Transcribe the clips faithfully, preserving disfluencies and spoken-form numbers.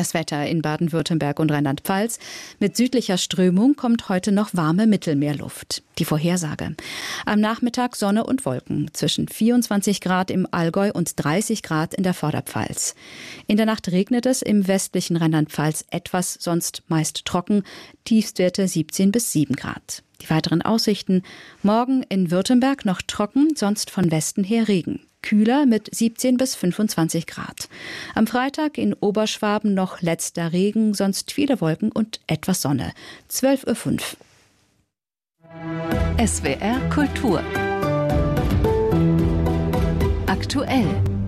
Das Wetter in Baden-Württemberg und Rheinland-Pfalz. Mit südlicher Strömung kommt heute noch warme Mittelmeerluft. Die Vorhersage. Am Nachmittag Sonne und Wolken. Zwischen vierundzwanzig Grad im Allgäu und dreißig Grad in der Vorderpfalz. In der Nacht regnet es im westlichen Rheinland-Pfalz etwas, sonst meist trocken. Tiefstwerte siebzehn bis sieben Grad. Die weiteren Aussichten. Morgen in Württemberg noch trocken, sonst von Westen her Regen. Kühler mit siebzehn bis fünfundzwanzig Grad. Am Freitag in Oberschwaben noch letzter Regen, sonst viele Wolken und etwas Sonne. zwölf Uhr fünf. S W R Kultur. Aktuell.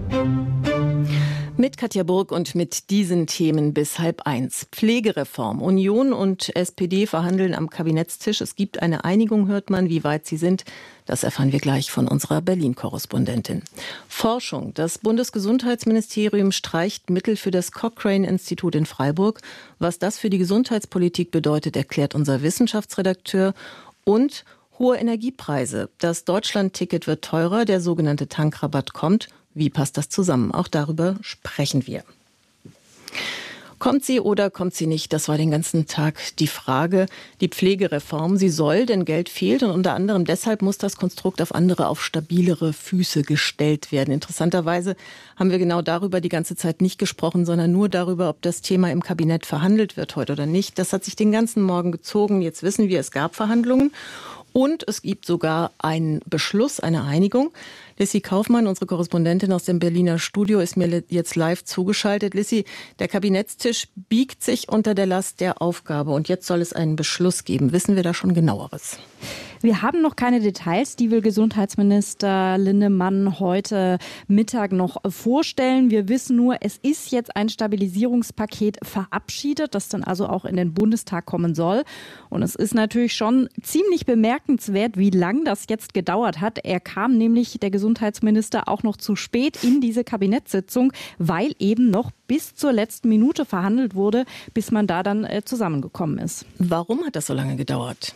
Mit Katja Burg und mit diesen Themen bis halb eins. Pflegereform. Union und S P D verhandeln am Kabinettstisch. Es gibt eine Einigung, hört man. Wie weit sie sind, das erfahren wir gleich von unserer Berlin-Korrespondentin. Forschung. Das Bundesgesundheitsministerium streicht Mittel für das Cochrane-Institut in Freiburg. Was das für die Gesundheitspolitik bedeutet, erklärt unser Wissenschaftsredakteur. Und hohe Energiepreise. Das Deutschland-Ticket wird teurer, der sogenannte Tankrabatt kommt. Wie passt das zusammen? Auch darüber sprechen wir. Kommt sie oder kommt sie nicht? Das war den ganzen Tag die Frage. Die Pflegereform, sie soll, denn Geld fehlt. Und unter anderem deshalb muss das Konstrukt auf andere, auf stabilere Füße gestellt werden. Interessanterweise haben wir genau darüber die ganze Zeit nicht gesprochen, sondern nur darüber, ob das Thema im Kabinett verhandelt wird heute oder nicht. Das hat sich den ganzen Morgen gezogen. Jetzt wissen wir, es gab Verhandlungen. Und es gibt sogar einen Beschluss, eine Einigung. Lissy Kaufmann, unsere Korrespondentin aus dem Berliner Studio, ist mir jetzt live zugeschaltet. Lissy, der Kabinettstisch biegt sich unter der Last der Aufgabe und jetzt soll es einen Beschluss geben. Wissen wir da schon Genaueres? Wir haben noch keine Details, die will Gesundheitsminister Linnemann heute Mittag noch vorstellen. Wir wissen nur, es ist jetzt ein Stabilisierungspaket verabschiedet, das dann also auch in den Bundestag kommen soll. Und es ist natürlich schon ziemlich bemerkenswert, wie lang das jetzt gedauert hat. Er kam nämlich, der Gesundheitsminister, auch noch zu spät in diese Kabinettssitzung, weil eben noch bis zur letzten Minute verhandelt wurde, bis man da dann äh, zusammengekommen ist. Warum hat das so lange gedauert?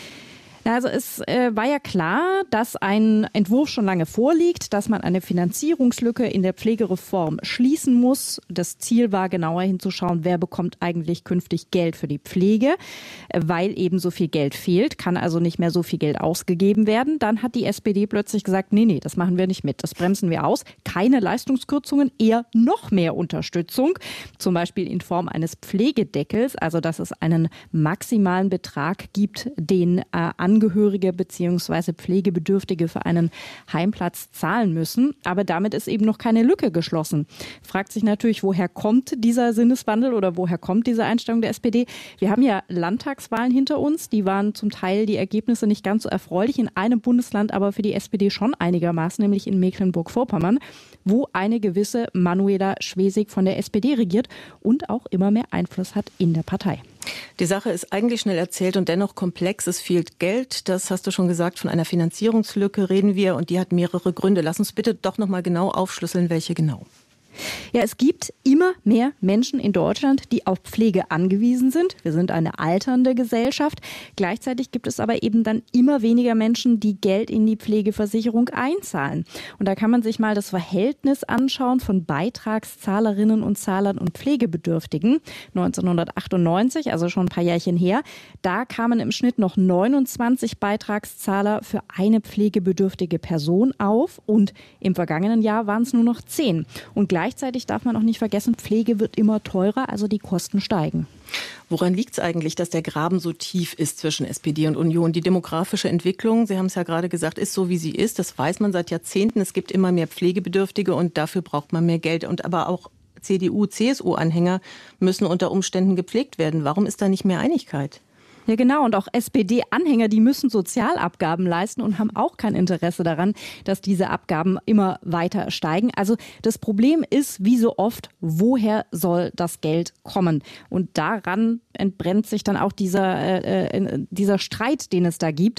Also es äh, war ja klar, dass ein Entwurf schon lange vorliegt, dass man eine Finanzierungslücke in der Pflegereform schließen muss. Das Ziel war, genauer hinzuschauen, wer bekommt eigentlich künftig Geld für die Pflege, weil eben so viel Geld fehlt, kann also nicht mehr so viel Geld ausgegeben werden. Dann hat die S P D plötzlich gesagt, nee, nee, das machen wir nicht mit, das bremsen wir aus. Keine Leistungskürzungen, eher noch mehr Unterstützung, zum Beispiel in Form eines Pflegedeckels, also dass es einen maximalen Betrag gibt, den äh, Angehörige bzw. Pflegebedürftige für einen Heimplatz zahlen müssen. Aber damit ist eben noch keine Lücke geschlossen. Fragt sich natürlich, woher kommt dieser Sinneswandel oder woher kommt diese Einstellung der S P D? Wir haben ja Landtagswahlen hinter uns. Die waren zum Teil die Ergebnisse nicht ganz so erfreulich. In einem Bundesland aber für die S P D schon einigermaßen, nämlich in Mecklenburg-Vorpommern, wo eine gewisse Manuela Schwesig von der S P D regiert und auch immer mehr Einfluss hat in der Partei. Die Sache ist eigentlich schnell erzählt und dennoch komplex. Es fehlt Geld, das hast du schon gesagt. Von einer Finanzierungslücke reden wir und die hat mehrere Gründe. Lass uns bitte doch noch mal genau aufschlüsseln, welche genau. Ja, es gibt immer mehr Menschen in Deutschland, die auf Pflege angewiesen sind. Wir sind eine alternde Gesellschaft. Gleichzeitig gibt es aber eben dann immer weniger Menschen, die Geld in die Pflegeversicherung einzahlen. Und da kann man sich mal das Verhältnis anschauen von Beitragszahlerinnen und Zahlern und Pflegebedürftigen. neunzehnhundertachtundneunzig, also schon ein paar Jährchen her, da kamen im Schnitt noch neunundzwanzig Beitragszahler für eine pflegebedürftige Person auf. Und im vergangenen Jahr waren es nur noch zehn. Und gleich Gleichzeitig darf man auch nicht vergessen, Pflege wird immer teurer, also die Kosten steigen. Woran liegt es eigentlich, dass der Graben so tief ist zwischen S P D und Union? Die demografische Entwicklung, Sie haben es ja gerade gesagt, ist so, wie sie ist. Das weiß man seit Jahrzehnten. Es gibt immer mehr Pflegebedürftige und dafür braucht man mehr Geld. Und aber auch C D U, C S U-Anhänger müssen unter Umständen gepflegt werden. Warum ist da nicht mehr Einigkeit? Ja, genau. Und auch S P D-Anhänger, die müssen Sozialabgaben leisten und haben auch kein Interesse daran, dass diese Abgaben immer weiter steigen. Also das Problem ist, wie so oft, woher soll das Geld kommen? Und daran entbrennt sich dann auch dieser, äh, dieser Streit, den es da gibt.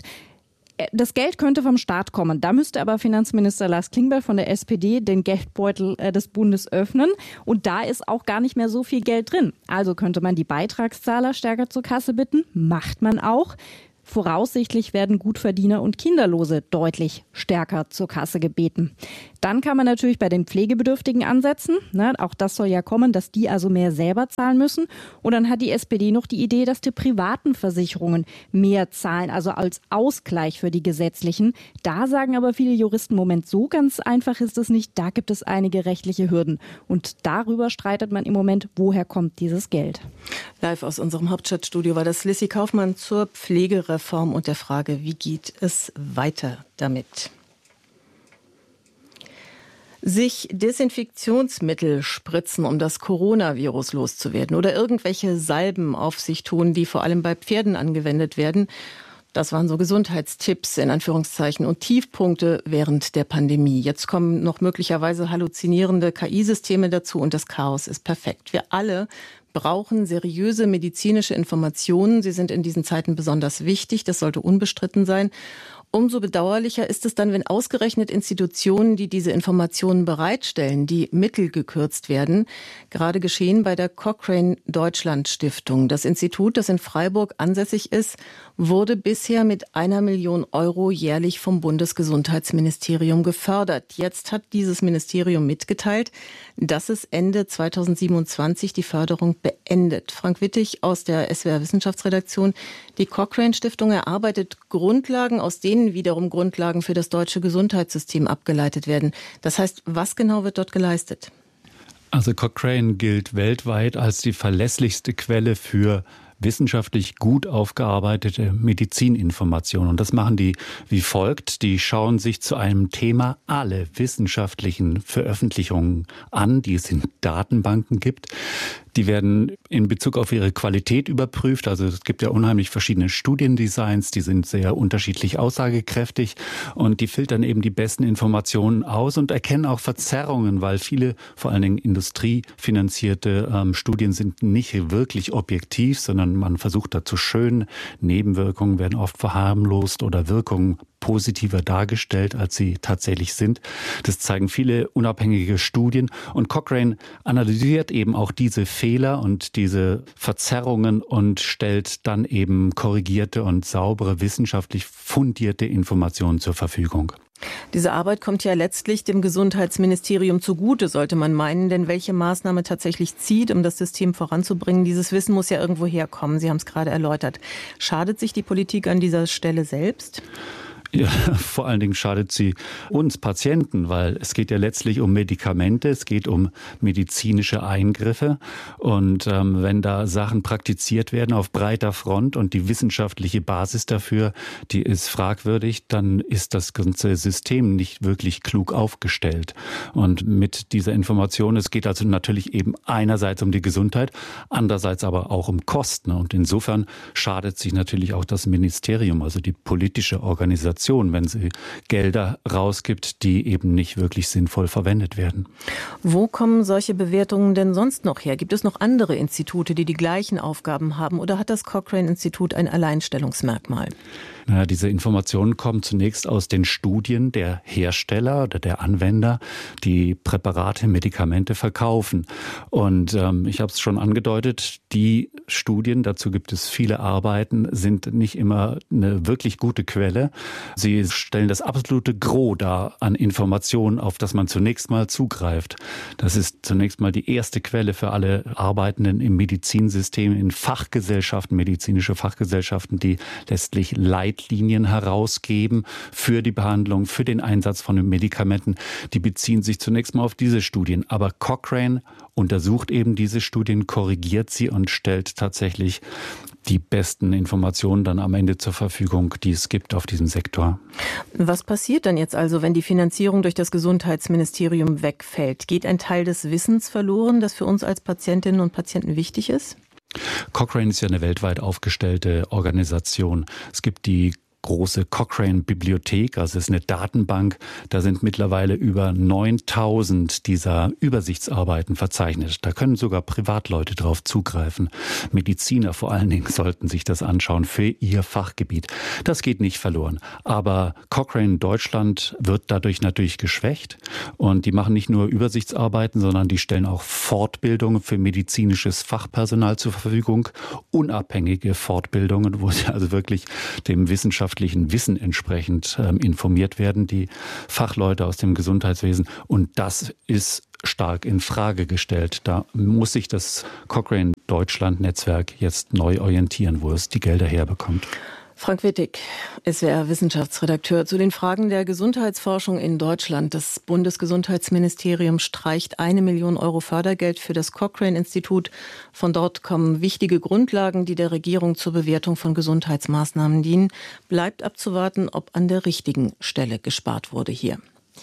Das Geld könnte vom Staat kommen. Da müsste aber Finanzminister Lars Klingbeil von der S P D den Geldbeutel des Bundes öffnen. Und da ist auch gar nicht mehr so viel Geld drin. Also könnte man die Beitragszahler stärker zur Kasse bitten. Macht man auch. Voraussichtlich werden Gutverdiener und Kinderlose deutlich stärker zur Kasse gebeten. Dann kann man natürlich bei den Pflegebedürftigen ansetzen. Ne, auch das soll ja kommen, dass die also mehr selber zahlen müssen. Und dann hat die S P D noch die Idee, dass die privaten Versicherungen mehr zahlen, also als Ausgleich für die gesetzlichen. Da sagen aber viele Juristen, Moment, so ganz einfach ist es nicht. Da gibt es einige rechtliche Hürden. Und darüber streitet man im Moment, woher kommt dieses Geld. Live aus unserem Hauptstadtstudio war das Lissy Kaufmann zur Pflegereform und der Frage, wie geht es weiter damit? Sich Desinfektionsmittel spritzen, um das Coronavirus loszuwerden oder irgendwelche Salben auf sich tun, die vor allem bei Pferden angewendet werden. Das waren so Gesundheitstipps in Anführungszeichen und Tiefpunkte während der Pandemie. Jetzt kommen noch möglicherweise halluzinierende K I-Systeme dazu und das Chaos ist perfekt. Wir alle brauchen seriöse medizinische Informationen. Sie sind in diesen Zeiten besonders wichtig. Das sollte unbestritten sein. Umso bedauerlicher ist es dann, wenn ausgerechnet Institutionen, die diese Informationen bereitstellen, die Mittel gekürzt werden. Gerade geschehen bei der Cochrane Deutschland Stiftung. Das Institut, das in Freiburg ansässig ist, wurde bisher mit einer Million Euro jährlich vom Bundesgesundheitsministerium gefördert. Jetzt hat dieses Ministerium mitgeteilt, dass es Ende zweitausendsiebenundzwanzig die Förderung beendet. Frank Wittig aus der S W R Wissenschaftsredaktion. Die Cochrane Stiftung erarbeitet Grundlagen, aus denen wiederum Grundlagen für das deutsche Gesundheitssystem abgeleitet werden. Das heißt, was genau wird dort geleistet? Also Cochrane gilt weltweit als die verlässlichste Quelle für wissenschaftlich gut aufgearbeitete Medizininformationen. Und das machen die wie folgt. Die schauen sich zu einem Thema alle wissenschaftlichen Veröffentlichungen an, die es in Datenbanken gibt. Die werden in Bezug auf ihre Qualität überprüft. Also es gibt ja unheimlich verschiedene Studiendesigns, die sind sehr unterschiedlich aussagekräftig und die filtern eben die besten Informationen aus und erkennen auch Verzerrungen, weil viele, vor allen Dingen industriefinanzierte ähm, Studien sind nicht wirklich objektiv, sondern man versucht da zu schönen. Nebenwirkungen werden oft verharmlost oder Wirkungen positiver dargestellt, als sie tatsächlich sind. Das zeigen viele unabhängige Studien. Und Cochrane analysiert eben auch diese Fehler und diese Verzerrungen und stellt dann eben korrigierte und saubere, wissenschaftlich fundierte Informationen zur Verfügung. Diese Arbeit kommt ja letztlich dem Gesundheitsministerium zugute, sollte man meinen. Denn welche Maßnahme tatsächlich zieht, um das System voranzubringen, dieses Wissen muss ja irgendwo herkommen. Sie haben es gerade erläutert. Schadet sich die Politik an dieser Stelle selbst? Ja, vor allen Dingen schadet sie uns Patienten, weil es geht ja letztlich um Medikamente, es geht um medizinische Eingriffe. Und ähm, wenn da Sachen praktiziert werden auf breiter Front und die wissenschaftliche Basis dafür, die ist fragwürdig, dann ist das ganze System nicht wirklich klug aufgestellt. Und mit dieser Information, es geht also natürlich eben einerseits um die Gesundheit, andererseits aber auch um Kosten. Und insofern schadet sich natürlich auch das Ministerium, also die politische Organisation, wenn sie Gelder rausgibt, die eben nicht wirklich sinnvoll verwendet werden. Wo kommen solche Bewertungen denn sonst noch her? Gibt es noch andere Institute, die die gleichen Aufgaben haben, oder hat das Cochrane-Institut ein Alleinstellungsmerkmal? Naja, diese Informationen kommen zunächst aus den Studien der Hersteller oder der Anwender, die Präparate, Medikamente verkaufen. Und ähm, ich habe es schon angedeutet, die Studien, dazu gibt es viele Arbeiten, sind nicht immer eine wirklich gute Quelle. Sie stellen das absolute Gros dar an Informationen, auf das man zunächst mal zugreift. Das ist zunächst mal die erste Quelle für alle Arbeitenden im Medizinsystem, in Fachgesellschaften, medizinische Fachgesellschaften, die letztlich Leitlinien herausgeben für die Behandlung, für den Einsatz von Medikamenten. Die beziehen sich zunächst mal auf diese Studien. Aber Cochrane untersucht eben diese Studien, korrigiert sie und stellt tatsächlich die besten Informationen dann am Ende zur Verfügung, die es gibt auf diesem Sektor. Was passiert dann jetzt also, wenn die Finanzierung durch das Gesundheitsministerium wegfällt? Geht ein Teil des Wissens verloren, das für uns als Patientinnen und Patienten wichtig ist? Cochrane ist ja eine weltweit aufgestellte Organisation. Es gibt die große Cochrane-Bibliothek, also es ist eine Datenbank. Da sind mittlerweile über neuntausend dieser Übersichtsarbeiten verzeichnet. Da können sogar Privatleute drauf zugreifen. Mediziner vor allen Dingen sollten sich das anschauen für ihr Fachgebiet. Das geht nicht verloren. Aber Cochrane Deutschland wird dadurch natürlich geschwächt. Und die machen nicht nur Übersichtsarbeiten, sondern die stellen auch Fortbildungen für medizinisches Fachpersonal zur Verfügung. Unabhängige Fortbildungen, wo sie also wirklich dem wissenschaftlichen Wissen entsprechend ähm, informiert werden, die Fachleute aus dem Gesundheitswesen. Und das ist stark in Frage gestellt. Da muss sich das Cochrane Deutschland-Netzwerk jetzt neu orientieren, wo es die Gelder herbekommt. Frank Wittig, S W R-Wissenschaftsredakteur. Zu den Fragen der Gesundheitsforschung in Deutschland. Das Bundesgesundheitsministerium streicht eine Million Euro Fördergeld für das Cochrane-Institut. Von dort kommen wichtige Grundlagen, die der Regierung zur Bewertung von Gesundheitsmaßnahmen dienen. Bleibt abzuwarten, ob an der richtigen Stelle gespart wurde hier.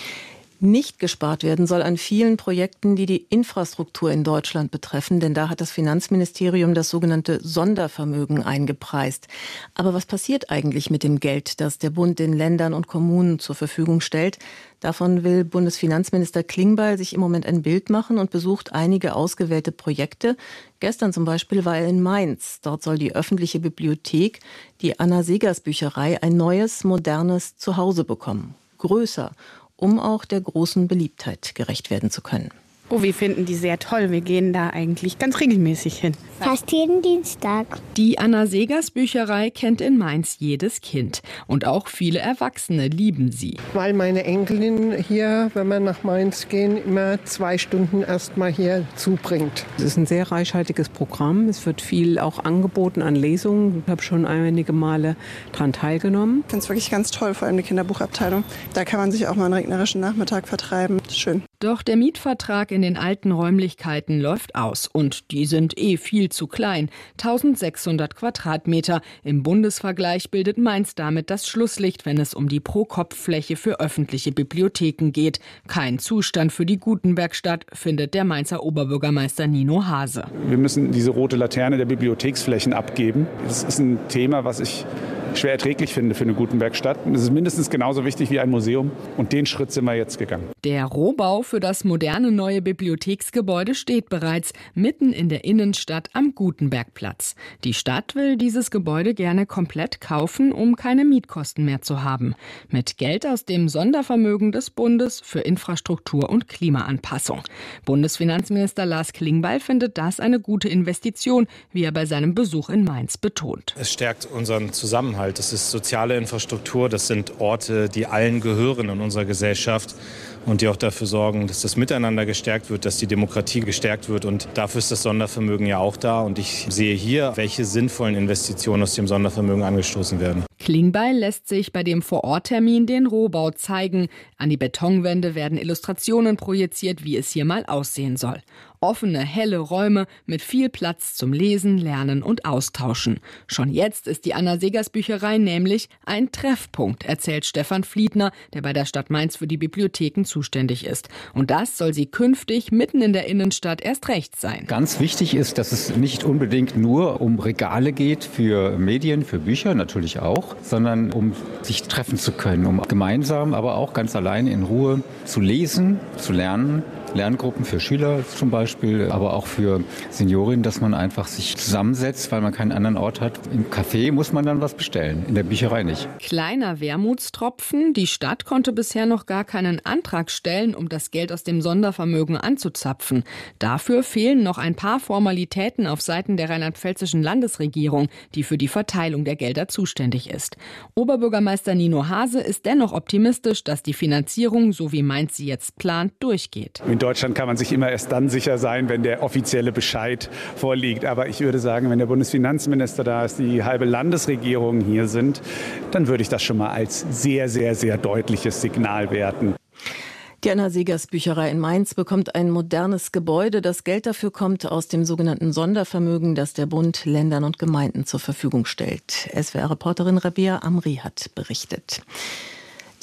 Nicht gespart werden soll an vielen Projekten, die die Infrastruktur in Deutschland betreffen, denn da hat das Finanzministerium das sogenannte Sondervermögen eingepreist. Aber was passiert eigentlich mit dem Geld, das der Bund den Ländern und Kommunen zur Verfügung stellt? Davon will Bundesfinanzminister Klingbeil sich im Moment ein Bild machen und besucht einige ausgewählte Projekte. Gestern zum Beispiel war er in Mainz. Dort soll die öffentliche Bibliothek, die Anna-Seghers-Bücherei, ein neues, modernes Zuhause bekommen. Größer, um auch der großen Beliebtheit gerecht werden zu können. Oh, wir finden die sehr toll. Wir gehen da eigentlich ganz regelmäßig hin. Fast jeden Dienstag. Die Anna-Seghers-Bücherei kennt in Mainz jedes Kind. Und auch viele Erwachsene lieben sie. Weil meine Enkelin hier, wenn wir nach Mainz gehen, immer zwei Stunden erst mal hier zubringt. Es ist ein sehr reichhaltiges Programm. Es wird viel auch angeboten an Lesungen. Ich habe schon einige Male daran teilgenommen. Ich finde es wirklich ganz toll, vor allem die Kinderbuchabteilung. Da kann man sich auch mal einen regnerischen Nachmittag vertreiben. Das ist schön. Doch der Mietvertrag in den alten Räumlichkeiten läuft aus. Und die sind eh viel zu klein. eintausendsechshundert Quadratmeter. Im Bundesvergleich bildet Mainz damit das Schlusslicht, wenn es um die Pro-Kopf-Fläche für öffentliche Bibliotheken geht. Kein Zustand für die Gutenbergstadt, findet der Mainzer Oberbürgermeister Nino Hase. Wir müssen diese rote Laterne der Bibliotheksflächen abgeben. Das ist ein Thema, was ich schwer erträglich finde für eine Gutenbergstadt. Es ist mindestens genauso wichtig wie ein Museum. Und den Schritt sind wir jetzt gegangen. Der Rohbau für das moderne neue Bibliotheksgebäude steht bereits mitten in der Innenstadt am Gutenbergplatz. Die Stadt will dieses Gebäude gerne komplett kaufen, um keine Mietkosten mehr zu haben. Mit Geld aus dem Sondervermögen des Bundes für Infrastruktur und Klimaanpassung. Bundesfinanzminister Lars Klingbeil findet das eine gute Investition, wie er bei seinem Besuch in Mainz betont. Es stärkt unseren Zusammenhalt. Das ist soziale Infrastruktur, das sind Orte, die allen gehören in unserer Gesellschaft und die auch dafür sorgen, dass das Miteinander gestärkt wird, dass die Demokratie gestärkt wird. Und dafür ist das Sondervermögen ja auch da. Und ich sehe hier, welche sinnvollen Investitionen aus dem Sondervermögen angestoßen werden. Klingbeil lässt sich bei dem Vororttermin den Rohbau zeigen. An die Betonwände werden Illustrationen projiziert, wie es hier mal aussehen soll. Offene, helle Räume mit viel Platz zum Lesen, Lernen und Austauschen. Schon jetzt ist die Anna-Seghers-Bücherei nämlich ein Treffpunkt, erzählt Stefan Fliedner, der bei der Stadt Mainz für die Bibliotheken zuständig ist. Und das soll sie künftig mitten in der Innenstadt erst recht sein. Ganz wichtig ist, dass es nicht unbedingt nur um Regale geht für Medien, für Bücher natürlich auch, sondern um sich treffen zu können, um gemeinsam, aber auch ganz allein in Ruhe zu lesen, zu lernen. Lerngruppen für Schüler zum Beispiel, aber auch für Seniorinnen, dass man einfach sich zusammensetzt, weil man keinen anderen Ort hat. Im Café muss man dann was bestellen, in der Bücherei nicht. Kleiner Wermutstropfen. Die Stadt konnte bisher noch gar keinen Antrag stellen, um das Geld aus dem Sondervermögen anzuzapfen. Dafür fehlen noch ein paar Formalitäten auf Seiten der rheinland-pfälzischen Landesregierung, die für die Verteilung der Gelder zuständig ist. Oberbürgermeister Nino Hase ist dennoch optimistisch, dass die Finanzierung, so wie Mainz sie jetzt plant, durchgeht. In Deutschland kann man sich immer erst dann sicher sein, wenn der offizielle Bescheid vorliegt. Aber ich würde sagen, wenn der Bundesfinanzminister da ist, die halbe Landesregierung hier sind, dann würde ich das schon mal als sehr, sehr, sehr deutliches Signal werten. Die Anna-Seghers-Bücherei in Mainz bekommt ein modernes Gebäude. Das Geld dafür kommt aus dem sogenannten Sondervermögen, das der Bund Ländern und Gemeinden zur Verfügung stellt. S W R-Reporterin Rabea Amri hat berichtet.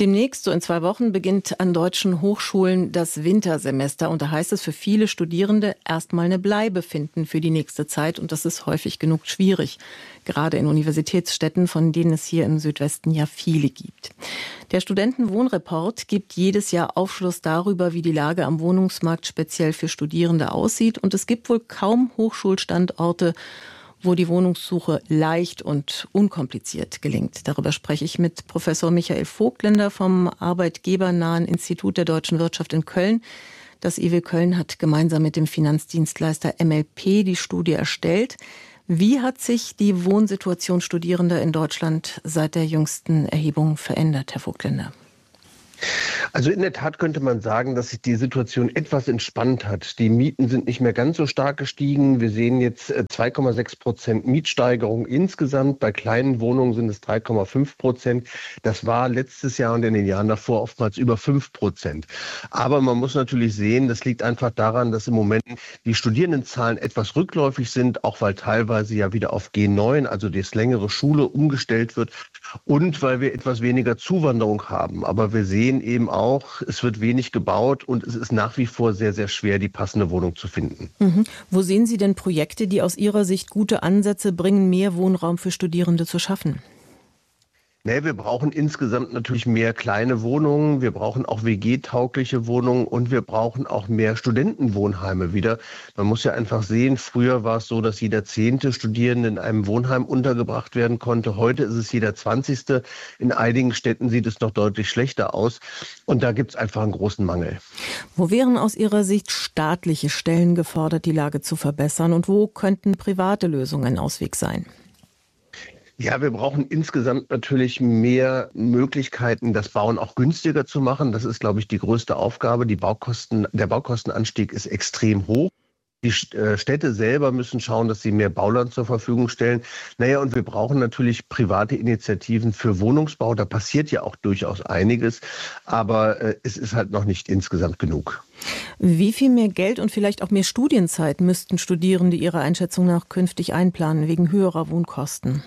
Demnächst, so in zwei Wochen, beginnt an deutschen Hochschulen das Wintersemester. Und da heißt es für viele Studierende erstmal eine Bleibe finden für die nächste Zeit. Und das ist häufig genug schwierig, gerade in Universitätsstädten, von denen es hier im Südwesten ja viele gibt. Der Studentenwohnreport gibt jedes Jahr Aufschluss darüber, wie die Lage am Wohnungsmarkt speziell für Studierende aussieht. Und es gibt wohl kaum Hochschulstandorte, wo die Wohnungssuche leicht und unkompliziert gelingt. Darüber spreche ich mit Professor Michael Vogtländer vom arbeitgebernahen Institut der deutschen Wirtschaft in Köln. Das I W Köln hat gemeinsam mit dem Finanzdienstleister M L P die Studie erstellt. Wie hat sich die Wohnsituation Studierender in Deutschland seit der jüngsten Erhebung verändert, Herr Vogtländer? Also in der Tat könnte man sagen, dass sich die Situation etwas entspannt hat. Die Mieten sind nicht mehr ganz so stark gestiegen. Wir sehen jetzt zwei Komma sechs Prozent Mietsteigerung insgesamt. Bei kleinen Wohnungen sind es drei Komma fünf Prozent. Das war letztes Jahr und in den Jahren davor oftmals über fünf Prozent. Aber man muss natürlich sehen, das liegt einfach daran, dass im Moment die Studierendenzahlen etwas rückläufig sind, auch weil teilweise ja wieder auf G neun, also das längere Schule, umgestellt wird und weil wir etwas weniger Zuwanderung haben. Aber wir sehen eben auch, es wird wenig gebaut und es ist nach wie vor sehr, sehr schwer, die passende Wohnung zu finden. Mhm. Wo sehen Sie denn Projekte, die aus Ihrer Sicht gute Ansätze bringen, mehr Wohnraum für Studierende zu schaffen? Nee, wir brauchen insgesamt natürlich mehr kleine Wohnungen, wir brauchen auch W G-taugliche Wohnungen und wir brauchen auch mehr Studentenwohnheime wieder. Man muss ja einfach sehen, früher war es so, dass jeder zehnte Studierende in einem Wohnheim untergebracht werden konnte. Heute ist es jeder zwanzigste. In einigen Städten sieht es noch deutlich schlechter aus und da gibt es einfach einen großen Mangel. Wo wären aus Ihrer Sicht staatliche Stellen gefordert, die Lage zu verbessern und wo könnten private Lösungen ein Ausweg sein? Ja, wir brauchen insgesamt natürlich mehr Möglichkeiten, das Bauen auch günstiger zu machen. Das ist, glaube ich, die größte Aufgabe. Die Baukosten, der Baukostenanstieg ist extrem hoch. Die Städte selber müssen schauen, dass sie mehr Bauland zur Verfügung stellen. Naja, und wir brauchen natürlich private Initiativen für Wohnungsbau. Da passiert ja auch durchaus einiges, aber äh, es ist halt noch nicht insgesamt genug. Wie viel mehr Geld und vielleicht auch mehr Studienzeit müssten Studierende Ihrer Einschätzung nach künftig einplanen wegen höherer Wohnkosten?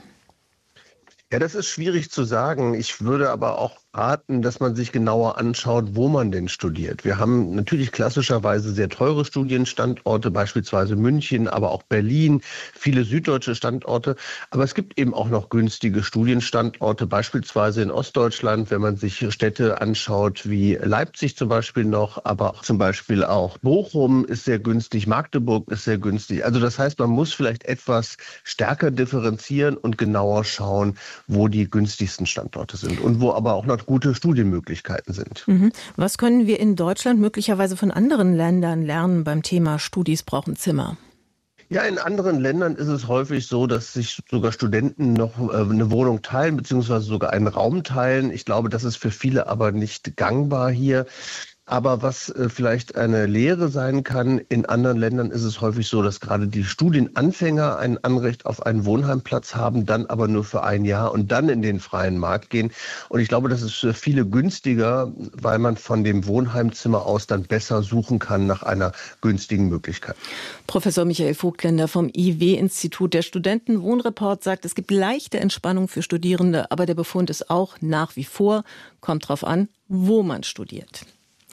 Ja, das ist schwierig zu sagen. Ich würde aber auch raten, dass man sich genauer anschaut, wo man denn studiert. Wir haben natürlich klassischerweise sehr teure Studienstandorte, beispielsweise München, aber auch Berlin, viele süddeutsche Standorte. Aber es gibt eben auch noch günstige Studienstandorte, beispielsweise in Ostdeutschland, wenn man sich Städte anschaut wie Leipzig zum Beispiel noch, aber auch zum Beispiel auch Bochum ist sehr günstig, Magdeburg ist sehr günstig. Also das heißt, man muss vielleicht etwas stärker differenzieren und genauer schauen, wo die günstigsten Standorte sind und wo aber auch noch gute Studienmöglichkeiten sind. Mhm. Was können wir in Deutschland möglicherweise von anderen Ländern lernen beim Thema Studis brauchen Zimmer? Ja, in anderen Ländern ist es häufig so, dass sich sogar Studenten noch äh, eine Wohnung teilen, beziehungsweise sogar einen Raum teilen. Ich glaube, das ist für viele aber nicht gangbar hier. Aber was äh, vielleicht eine Lehre sein kann, in anderen Ländern ist es häufig so, dass gerade die Studienanfänger ein Anrecht auf einen Wohnheimplatz haben, dann aber nur für ein Jahr und dann in den freien Markt gehen. Und ich glaube, das ist für viele günstiger, weil man von dem Wohnheimzimmer aus dann besser suchen kann nach einer günstigen Möglichkeit. Professor Michael Vogtländer vom I W-Institut. Der Studentenwohnreport sagt, es gibt leichte Entspannung für Studierende, aber der Befund ist auch nach wie vor, kommt drauf an, wo man studiert.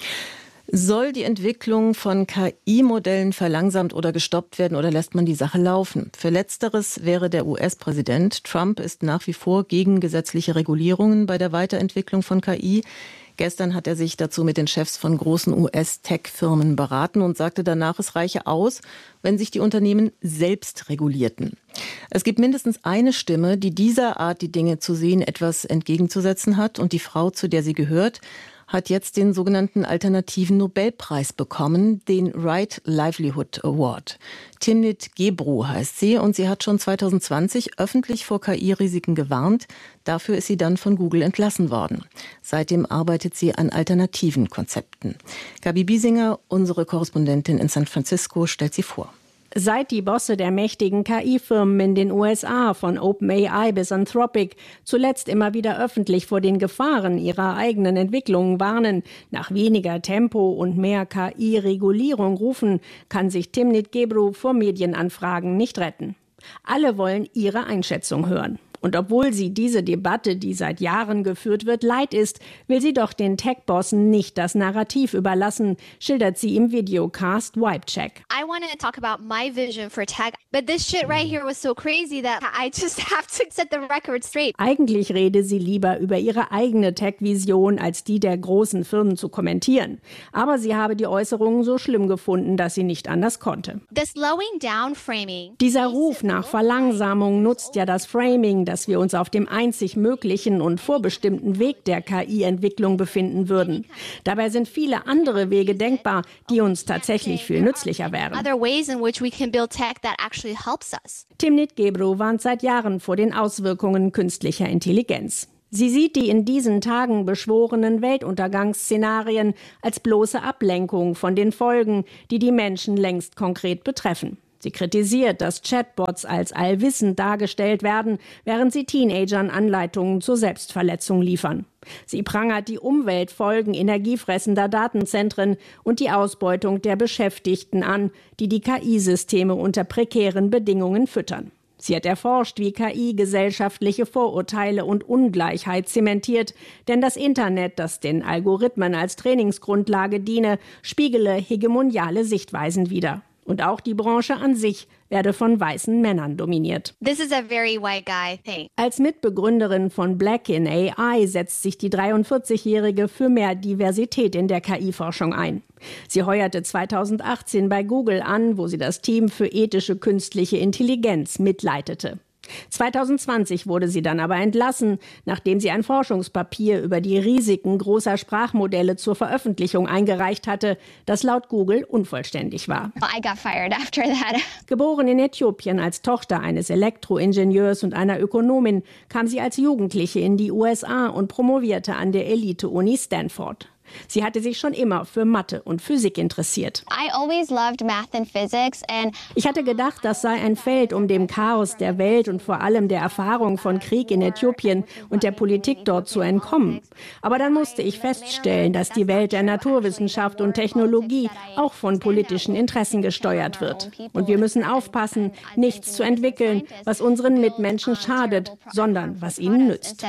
Soll die Entwicklung von K I-Modellen verlangsamt oder gestoppt werden oder lässt man die Sache laufen? Für Letzteres wäre der U S-Präsident. Trump ist nach wie vor gegen gesetzliche Regulierungen bei der Weiterentwicklung von K I. Gestern hat er sich dazu mit den Chefs von großen U S-Tech-Firmen beraten und sagte danach, es reiche aus, wenn sich die Unternehmen selbst regulierten. Es gibt mindestens eine Stimme, die dieser Art, die Dinge zu sehen, etwas entgegenzusetzen hat. Und die Frau, zu der sie gehört, hat jetzt den sogenannten alternativen Nobelpreis bekommen, den Right Livelihood Award. Timnit Gebru heißt sie und sie hat schon zwanzig zwanzig öffentlich vor K I-Risiken gewarnt. Dafür ist sie dann von Google entlassen worden. Seitdem arbeitet sie an alternativen Konzepten. Gabi Biesinger, unsere Korrespondentin in San Francisco, stellt sie vor. Seit die Bosse der mächtigen K I-Firmen in den U S A, von OpenAI bis Anthropic, zuletzt immer wieder öffentlich vor den Gefahren ihrer eigenen Entwicklungen warnen, nach weniger Tempo und mehr K I-Regulierung rufen, kann sich Timnit Gebru vor Medienanfragen nicht retten. Alle wollen ihre Einschätzung hören. Und obwohl sie diese Debatte, die seit Jahren geführt wird, leid ist, will sie doch den Tech-Bossen nicht das Narrativ überlassen, schildert sie im Videocast Vibe Check. I want to talk about my vision for tech, but this shit right here was so crazy that I just have to set the record straight. Eigentlich rede sie lieber über ihre eigene Tech-Vision, als die der großen Firmen zu kommentieren. Aber sie habe die Äußerungen so schlimm gefunden, dass sie nicht anders konnte. The slowing down framing. Dieser Ruf nach Verlangsamung nutzt ja das Framing, dass wir uns auf dem einzig möglichen und vorbestimmten Weg der K I-Entwicklung befinden würden. Dabei sind viele andere Wege denkbar, die uns tatsächlich viel nützlicher wären. Other ways in which we can build tech that actually helps us. Timnit Gebru warnt seit Jahren vor den Auswirkungen künstlicher Intelligenz. Sie sieht die in diesen Tagen beschworenen Weltuntergangsszenarien als bloße Ablenkung von den Folgen, die die Menschen längst konkret betreffen. Sie kritisiert, dass Chatbots als allwissend dargestellt werden, während sie Teenagern Anleitungen zur Selbstverletzung liefern. Sie prangert die Umweltfolgen energiefressender Datenzentren und die Ausbeutung der Beschäftigten an, die die K I-Systeme unter prekären Bedingungen füttern. Sie hat erforscht, wie K I gesellschaftliche Vorurteile und Ungleichheit zementiert, denn das Internet, das den Algorithmen als Trainingsgrundlage diene, spiegele hegemoniale Sichtweisen wider. Und auch die Branche an sich werde von weißen Männern dominiert. This is a very white guy thing. Als Mitbegründerin von Black in A I setzt sich die dreiundvierzigjährige für mehr Diversität in der K I-Forschung ein. Sie heuerte zweitausendachtzehn bei Google an, wo sie das Team für ethische künstliche Intelligenz mitleitete. zweitausendzwanzig wurde sie dann aber entlassen, nachdem sie ein Forschungspapier über die Risiken großer Sprachmodelle zur Veröffentlichung eingereicht hatte, das laut Google unvollständig war. I got fired after that. Geboren in Äthiopien als Tochter eines Elektroingenieurs und einer Ökonomin, kam sie als Jugendliche in die U S A und promovierte an der Elite-Uni Stanford. Sie hatte sich schon immer für Mathe und Physik interessiert. I always loved math and physics and ich hatte gedacht, das sei ein Feld, um dem Chaos der Welt und vor allem der Erfahrung von Krieg in Äthiopien und der Politik dort zu entkommen. Aber dann musste ich feststellen, dass die Welt der Naturwissenschaft und Technologie auch von politischen Interessen gesteuert wird. Und wir müssen aufpassen, nichts zu entwickeln, was unseren Mitmenschen schadet, sondern was ihnen nützt.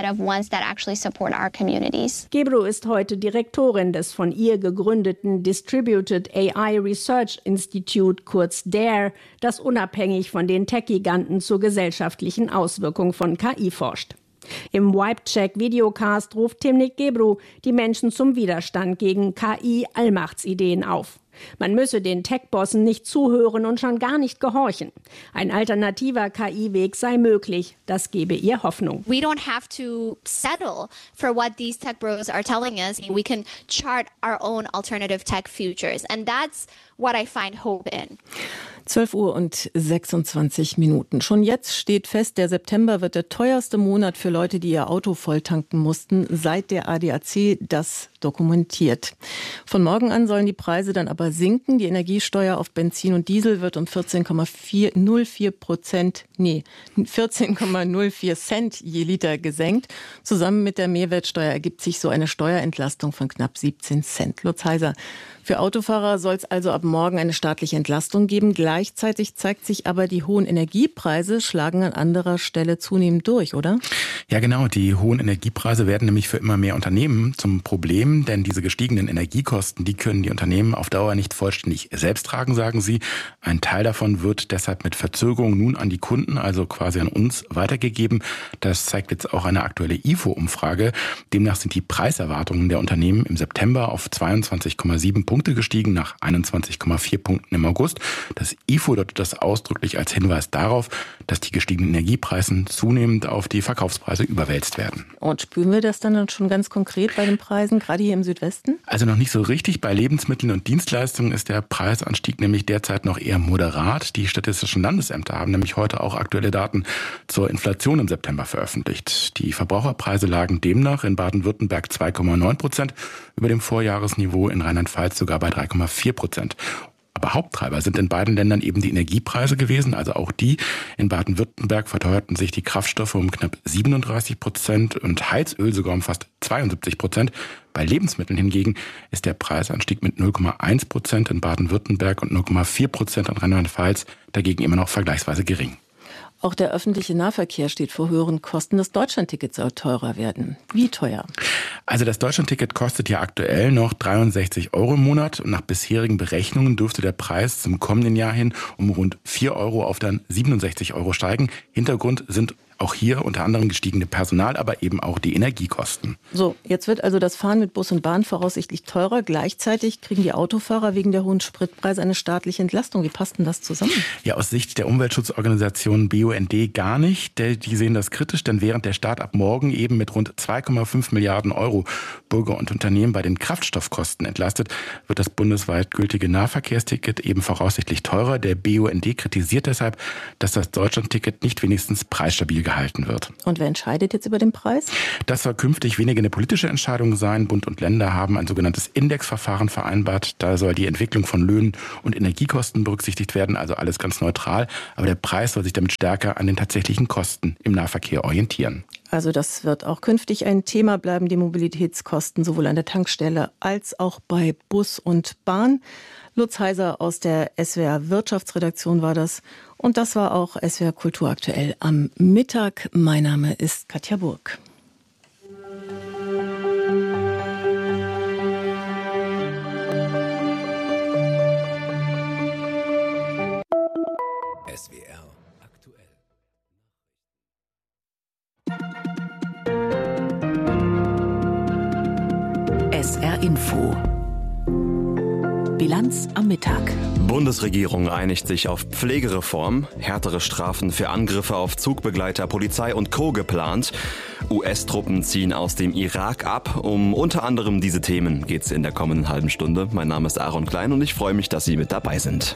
Gebru ist heute Direktorin des von ihr gegründeten Distributed A I Research Institute, kurz D A R E, das unabhängig von den Tech-Giganten zur gesellschaftlichen Auswirkung von K I forscht. Im Vibe-Check-Videocast ruft Timnit Gebru die Menschen zum Widerstand gegen K I-Allmachtsideen auf. Man müsse den Tech-Bossen nicht zuhören und schon gar nicht gehorchen. Ein alternativer K I-Weg sei möglich. Das gebe ihr Hoffnung. We don't have to settle for what these tech bros are telling us. We can chart our own alternative tech futures. And that's what I find hope in. zwölf Uhr und sechsundzwanzig Minuten. Schon jetzt steht fest, der September wird der teuerste Monat für Leute, die ihr Auto volltanken mussten, seit der A D A C das dokumentiert. Von morgen an sollen die Preise dann aber sinken. Die Energiesteuer auf Benzin und Diesel wird um vierzehn Komma null vier Prozent, nee, vierzehn Komma null vier Cent je Liter gesenkt. Zusammen mit der Mehrwertsteuer ergibt sich so eine Steuerentlastung von knapp siebzehn Cent. Lutz Heiser. Für Autofahrer soll es also ab morgen eine staatliche Entlastung geben. Gleichzeitig zeigt sich aber, die hohen Energiepreise schlagen an anderer Stelle zunehmend durch, oder? Ja, genau. Die hohen Energiepreise werden nämlich für immer mehr Unternehmen zum Problem, denn diese gestiegenen Energiekosten, die können die Unternehmen auf Dauer nicht vollständig selbst tragen, sagen sie. Ein Teil davon wird deshalb mit Verzögerung nun an die Kunden, also quasi an uns, weitergegeben. Das zeigt jetzt auch eine aktuelle I F O-Umfrage. Demnach sind die Preiserwartungen der Unternehmen im September auf zweiundzwanzig Komma sieben Punkte gestiegen, nach einundzwanzig Komma vier Punkten im August. Das I F O deutet das ausdrücklich als Hinweis darauf, dass die gestiegenen Energiepreise zunehmend auf die Verkaufspreise überwälzt werden. Und spüren wir das dann schon ganz konkret bei den Preisen, gerade hier im Südwesten? Also noch nicht so richtig. Bei Lebensmitteln und Dienstleistungen ist der Preisanstieg nämlich derzeit noch eher moderat. Die statistischen Landesämter haben nämlich heute auch aktuelle Daten zur Inflation im September veröffentlicht. Die Verbraucherpreise lagen demnach in Baden-Württemberg zwei Komma neun Prozent über dem Vorjahresniveau, in Rheinland-Pfalz sogar bei drei Komma vier Prozent. Aber Haupttreiber sind in beiden Ländern eben die Energiepreise gewesen, also auch die. In Baden-Württemberg verteuerten sich die Kraftstoffe um knapp siebenunddreißig Prozent und Heizöl sogar um fast zweiundsiebzig Prozent. Bei Lebensmitteln hingegen ist der Preisanstieg mit null Komma eins Prozent in Baden-Württemberg und null Komma vier Prozent in Rheinland-Pfalz dagegen immer noch vergleichsweise gering. Auch der öffentliche Nahverkehr steht vor höheren Kosten. Das Deutschlandticket soll teurer werden. Wie teuer? Also das Deutschlandticket kostet ja aktuell noch dreiundsechzig Euro im Monat. Und nach bisherigen Berechnungen dürfte der Preis zum kommenden Jahr hin um rund vier Euro auf dann siebenundsechzig Euro steigen. Hintergrund sind auch hier unter anderem gestiegene Personal, aber eben auch die Energiekosten. So, jetzt wird also das Fahren mit Bus und Bahn voraussichtlich teurer. Gleichzeitig kriegen die Autofahrer wegen der hohen Spritpreise eine staatliche Entlastung. Wie passt denn das zusammen? Ja, aus Sicht der Umweltschutzorganisation B U N D gar nicht. Die sehen das kritisch, denn während der Staat ab morgen eben mit rund zwei Komma fünf Milliarden Euro Bürger und Unternehmen bei den Kraftstoffkosten entlastet, wird das bundesweit gültige Nahverkehrsticket eben voraussichtlich teurer. Der B U N D kritisiert deshalb, dass das Deutschlandticket nicht wenigstens preisstabil gehalten wird. Und wer entscheidet jetzt über den Preis? Das soll künftig weniger eine politische Entscheidung sein. Bund und Länder haben ein sogenanntes Indexverfahren vereinbart. Da soll die Entwicklung von Löhnen und Energiekosten berücksichtigt werden, also alles ganz neutral. Aber der Preis soll sich damit stärker an den tatsächlichen Kosten im Nahverkehr orientieren. Also das wird auch künftig ein Thema bleiben, die Mobilitätskosten sowohl an der Tankstelle als auch bei Bus und Bahn. Lutz Heiser aus der S W R Wirtschaftsredaktion war das. Und das war auch S W R Kultur aktuell am Mittag. Mein Name ist Katja Burg. S W R aktuell. S R Info. Bilanz am Mittag. Bundesregierung einigt sich auf Pflegereform, härtere Strafen für Angriffe auf Zugbegleiter, Polizei und Co. geplant. U S-Truppen ziehen aus dem Irak ab. Um unter anderem diese Themen geht es in der kommenden halben Stunde. Mein Name ist Aaron Klein und ich freue mich, dass Sie mit dabei sind.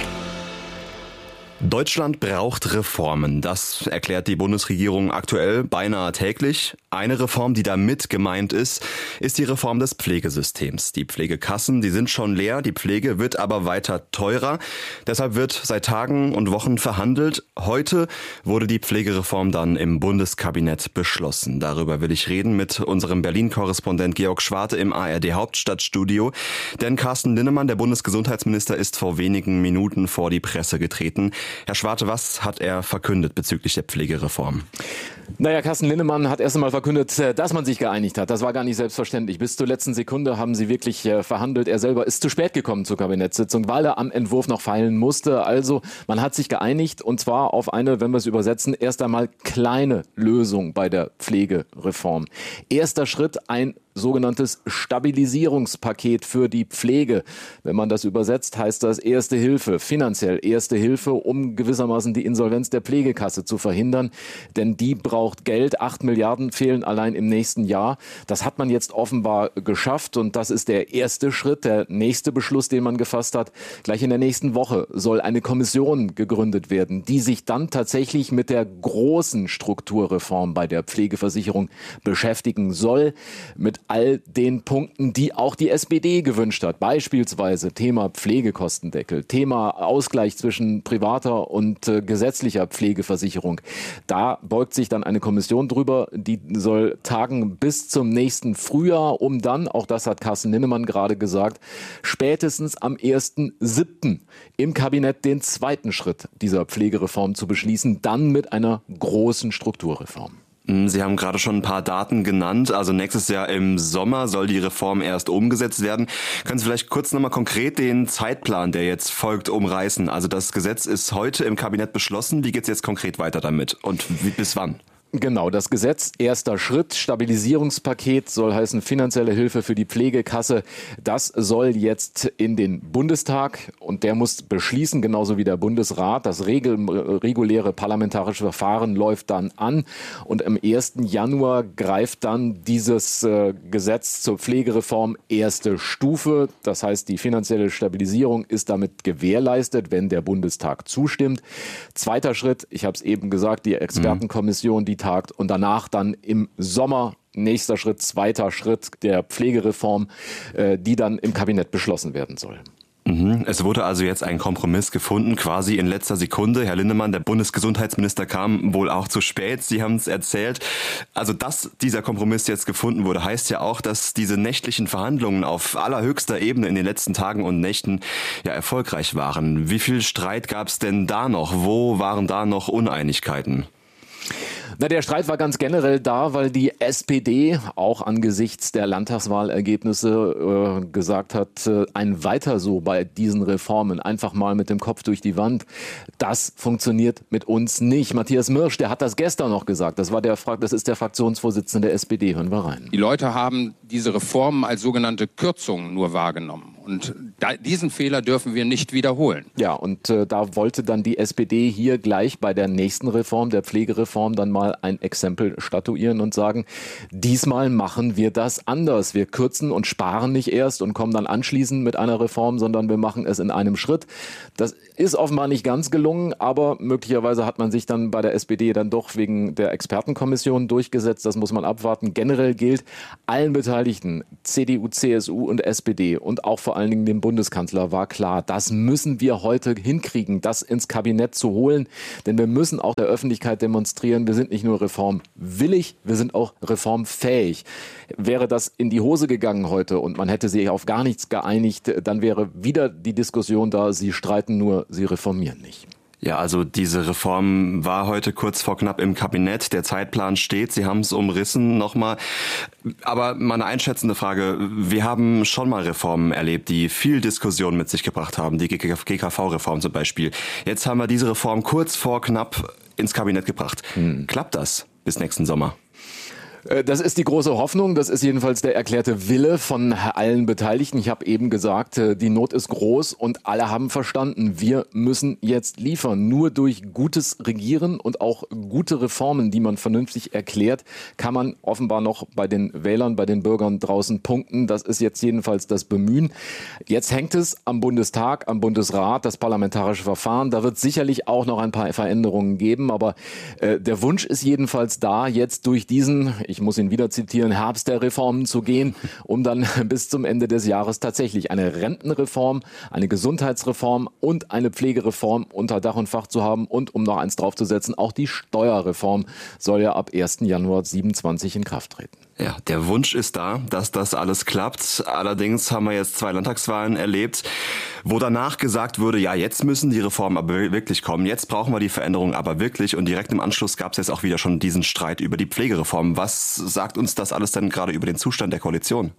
Deutschland braucht Reformen. Das erklärt die Bundesregierung aktuell beinahe täglich. Eine Reform, die damit gemeint ist, ist die Reform des Pflegesystems. Die Pflegekassen, die sind schon leer, die Pflege wird aber weiter teurer. Deshalb wird seit Tagen und Wochen verhandelt. Heute wurde die Pflegereform dann im Bundeskabinett beschlossen. Darüber will ich reden mit unserem Berlin-Korrespondent Georg Schwarte im A R D-Hauptstadtstudio. Denn Carsten Linnemann, der Bundesgesundheitsminister, ist vor wenigen Minuten vor die Presse getreten. Herr Schwarte, was hat er verkündet bezüglich der Pflegereform? Naja, Carsten Linnemann hat erst einmal verkündet, dass man sich geeinigt hat. Das war gar nicht selbstverständlich. Bis zur letzten Sekunde haben sie wirklich verhandelt. Er selber ist zu spät gekommen zur Kabinettssitzung, weil er am Entwurf noch feilen musste. Also man hat sich geeinigt und zwar auf eine, wenn wir es übersetzen, erst einmal kleine Lösung bei der Pflegereform. Erster Schritt, ein sogenanntes Stabilisierungspaket für die Pflege. Wenn man das übersetzt, heißt das Erste Hilfe, finanziell Erste Hilfe, um gewissermaßen die Insolvenz der Pflegekasse zu verhindern. Denn die braucht Geld. Acht Milliarden fehlen allein im nächsten Jahr. Das hat man jetzt offenbar geschafft und das ist der erste Schritt, der nächste Beschluss, den man gefasst hat. Gleich in der nächsten Woche soll eine Kommission gegründet werden, die sich dann tatsächlich mit der großen Strukturreform bei der Pflegeversicherung beschäftigen soll. Mit all den Punkten, die auch die S P D gewünscht hat. Beispielsweise Thema Pflegekostendeckel, Thema Ausgleich zwischen privater und äh, gesetzlicher Pflegeversicherung. Da beugt sich dann eine Kommission drüber, die soll tagen bis zum nächsten Frühjahr, um dann, auch das hat Carsten Linnemann gerade gesagt, spätestens am ersten siebten im Kabinett den zweiten Schritt dieser Pflegereform zu beschließen, dann mit einer großen Strukturreform. Sie haben gerade schon ein paar Daten genannt. Also nächstes Jahr im Sommer soll die Reform erst umgesetzt werden. Können Sie vielleicht kurz nochmal konkret den Zeitplan, der jetzt folgt, umreißen? Also das Gesetz ist heute im Kabinett beschlossen. Wie geht es jetzt konkret weiter damit und wie, bis wann? Genau, das Gesetz, erster Schritt, Stabilisierungspaket, soll heißen finanzielle Hilfe für die Pflegekasse. Das soll jetzt in den Bundestag und der muss beschließen, genauso wie der Bundesrat. Das regel, reguläre parlamentarische Verfahren läuft dann an und am ersten Januar greift dann dieses äh, Gesetz zur Pflegereform erste Stufe. Das heißt, die finanzielle Stabilisierung ist damit gewährleistet, wenn der Bundestag zustimmt. Zweiter Schritt, ich habe es eben gesagt, die Expertenkommission, die tagt und danach dann im Sommer nächster Schritt, zweiter Schritt der Pflegereform, äh, die dann im Kabinett beschlossen werden soll. Es wurde also jetzt ein Kompromiss gefunden, quasi in letzter Sekunde. Herr Linnemann, der Bundesgesundheitsminister, kam wohl auch zu spät. Sie haben es erzählt. Also, dass dieser Kompromiss jetzt gefunden wurde, heißt ja auch, dass diese nächtlichen Verhandlungen auf allerhöchster Ebene in den letzten Tagen und Nächten ja erfolgreich waren. Wie viel Streit gab es denn da noch? Wo waren da noch Uneinigkeiten? Na, der Streit war ganz generell da, weil die S P D auch angesichts der Landtagswahlergebnisse äh, gesagt hat, äh, ein Weiter so bei diesen Reformen, einfach mal mit dem Kopf durch die Wand, das funktioniert mit uns nicht. Matthias Mirsch, der hat das gestern noch gesagt. Das war der, das ist der Fraktionsvorsitzende der S P D. Hören wir rein. Die Leute haben diese Reformen als sogenannte Kürzungen nur wahrgenommen. Und da, diesen Fehler dürfen wir nicht wiederholen. Ja, und äh, da wollte dann die S P D hier gleich bei der nächsten Reform, der Pflegereform, dann mal ein Exempel statuieren und sagen, diesmal machen wir das anders. Wir kürzen und sparen nicht erst und kommen dann anschließend mit einer Reform, sondern wir machen es in einem Schritt. Das ist offenbar nicht ganz gelungen, aber möglicherweise hat man sich dann bei der S P D dann doch wegen der Expertenkommission durchgesetzt. Das muss man abwarten. Generell gilt, allen Beteiligten, C D U, C S U und S P D und auch vor allen Dingen dem Bundeskanzler war klar, das müssen wir heute hinkriegen, das ins Kabinett zu holen, denn wir müssen auch der Öffentlichkeit demonstrieren, wir sind nicht nur reformwillig, wir sind auch reformfähig. Wäre das in die Hose gegangen heute und man hätte sich auf gar nichts geeinigt, dann wäre wieder die Diskussion da, sie streiten nur, sie reformieren nicht. Ja, also diese Reform war heute kurz vor knapp im Kabinett. Der Zeitplan steht. Sie haben es umrissen nochmal. Aber mal eine einschätzende Frage. Wir haben schon mal Reformen erlebt, die viel Diskussion mit sich gebracht haben. Die G K V-Reform zum Beispiel. Jetzt haben wir diese Reform kurz vor knapp ins Kabinett gebracht. Hm. Klappt das bis nächsten Sommer? Das ist die große Hoffnung, das ist jedenfalls der erklärte Wille von allen Beteiligten. Ich habe eben gesagt, die Not ist groß und alle haben verstanden, wir müssen jetzt liefern. Nur durch gutes Regieren und auch gute Reformen, die man vernünftig erklärt, kann man offenbar noch bei den Wählern, bei den Bürgern draußen punkten. Das ist jetzt jedenfalls das Bemühen. Jetzt hängt es am Bundestag, am Bundesrat, das parlamentarische Verfahren. Da wird sicherlich auch noch ein paar Veränderungen geben, aber äh, der Wunsch ist jedenfalls da, jetzt durch diesen, ich muss ihn wieder zitieren, Herbst der Reformen zu gehen, um dann bis zum Ende des Jahres tatsächlich eine Rentenreform, eine Gesundheitsreform und eine Pflegereform unter Dach und Fach zu haben. Und um noch eins draufzusetzen, auch die Steuerreform soll ja ab ersten Januar siebenundzwanzig in Kraft treten. Ja, der Wunsch ist da, dass das alles klappt. Allerdings haben wir jetzt zwei Landtagswahlen erlebt, wo danach gesagt wurde, ja, jetzt müssen die Reformen aber wirklich kommen. Jetzt brauchen wir die Veränderungen aber wirklich. Und direkt im Anschluss gab es jetzt auch wieder schon diesen Streit über die Pflegereform. Was sagt uns das alles denn gerade über den Zustand der Koalition?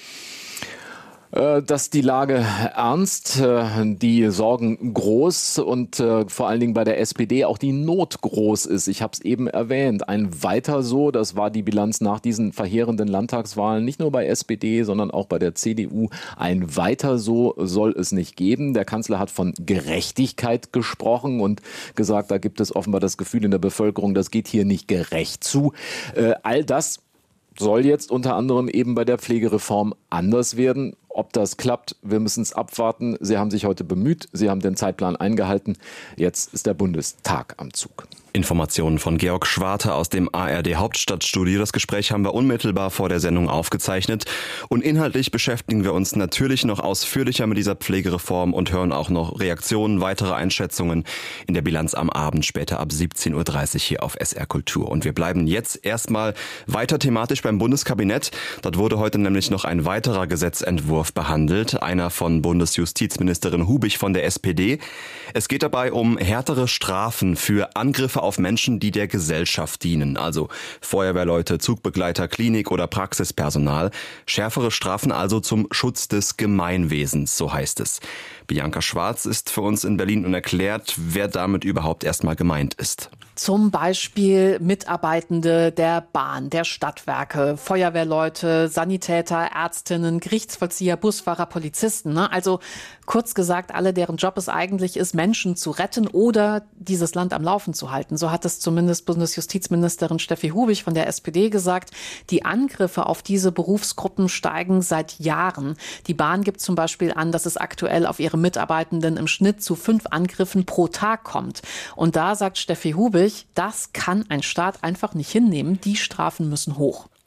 Dass die Lage ernst, die Sorgen groß und vor allen Dingen bei der S P D auch die Not groß ist. Ich habe es eben erwähnt. Ein Weiter so, das war die Bilanz nach diesen verheerenden Landtagswahlen, nicht nur bei S P D, sondern auch bei der C D U. Ein Weiter so soll es nicht geben. Der Kanzler hat von Gerechtigkeit gesprochen und gesagt, da gibt es offenbar das Gefühl in der Bevölkerung, das geht hier nicht gerecht zu. All das soll jetzt unter anderem eben bei der Pflegereform anders werden. Ob das klappt, wir müssen es abwarten. Sie haben sich heute bemüht, Sie haben den Zeitplan eingehalten. Jetzt ist der Bundestag am Zug. Informationen von Georg Schwarte aus dem A R D Hauptstadtstudio. Das Gespräch haben wir unmittelbar vor der Sendung aufgezeichnet. Und inhaltlich beschäftigen wir uns natürlich noch ausführlicher mit dieser Pflegereform und hören auch noch Reaktionen, weitere Einschätzungen in der Bilanz am Abend, später ab siebzehn Uhr dreißig hier auf S R Kultur. Und wir bleiben jetzt erstmal weiter thematisch beim Bundeskabinett. Dort wurde heute nämlich noch ein weiterer Gesetzentwurf behandelt, einer von Bundesjustizministerin Hubich von der S P D. Es geht dabei um härtere Strafen für Angriffe auf Menschen, die der Gesellschaft dienen, also Feuerwehrleute, Zugbegleiter, Klinik- oder Praxispersonal. Schärfere Strafen also zum Schutz des Gemeinwesens, so heißt es. Bianca Schwarz ist für uns in Berlin und erklärt, wer damit überhaupt erstmal gemeint ist. Zum Beispiel Mitarbeitende der Bahn, der Stadtwerke, Feuerwehrleute, Sanitäter, Ärztinnen, Gerichtsvollzieher, Busfahrer, Polizisten. Ne? Also kurz gesagt, alle, deren Job es eigentlich ist, Menschen zu retten oder dieses Land am Laufen zu halten. So hat es zumindest Bundesjustizministerin Steffi Hubich von der S P D gesagt. Die Angriffe auf diese Berufsgruppen steigen seit Jahren. Die Bahn gibt zum Beispiel an, dass es aktuell auf ihre Mitarbeitenden im Schnitt zu fünf Angriffen pro Tag kommt. Und da sagt Steffi Hubich, das kann ein Staat einfach nicht hinnehmen. Die Strafen müssen hoch.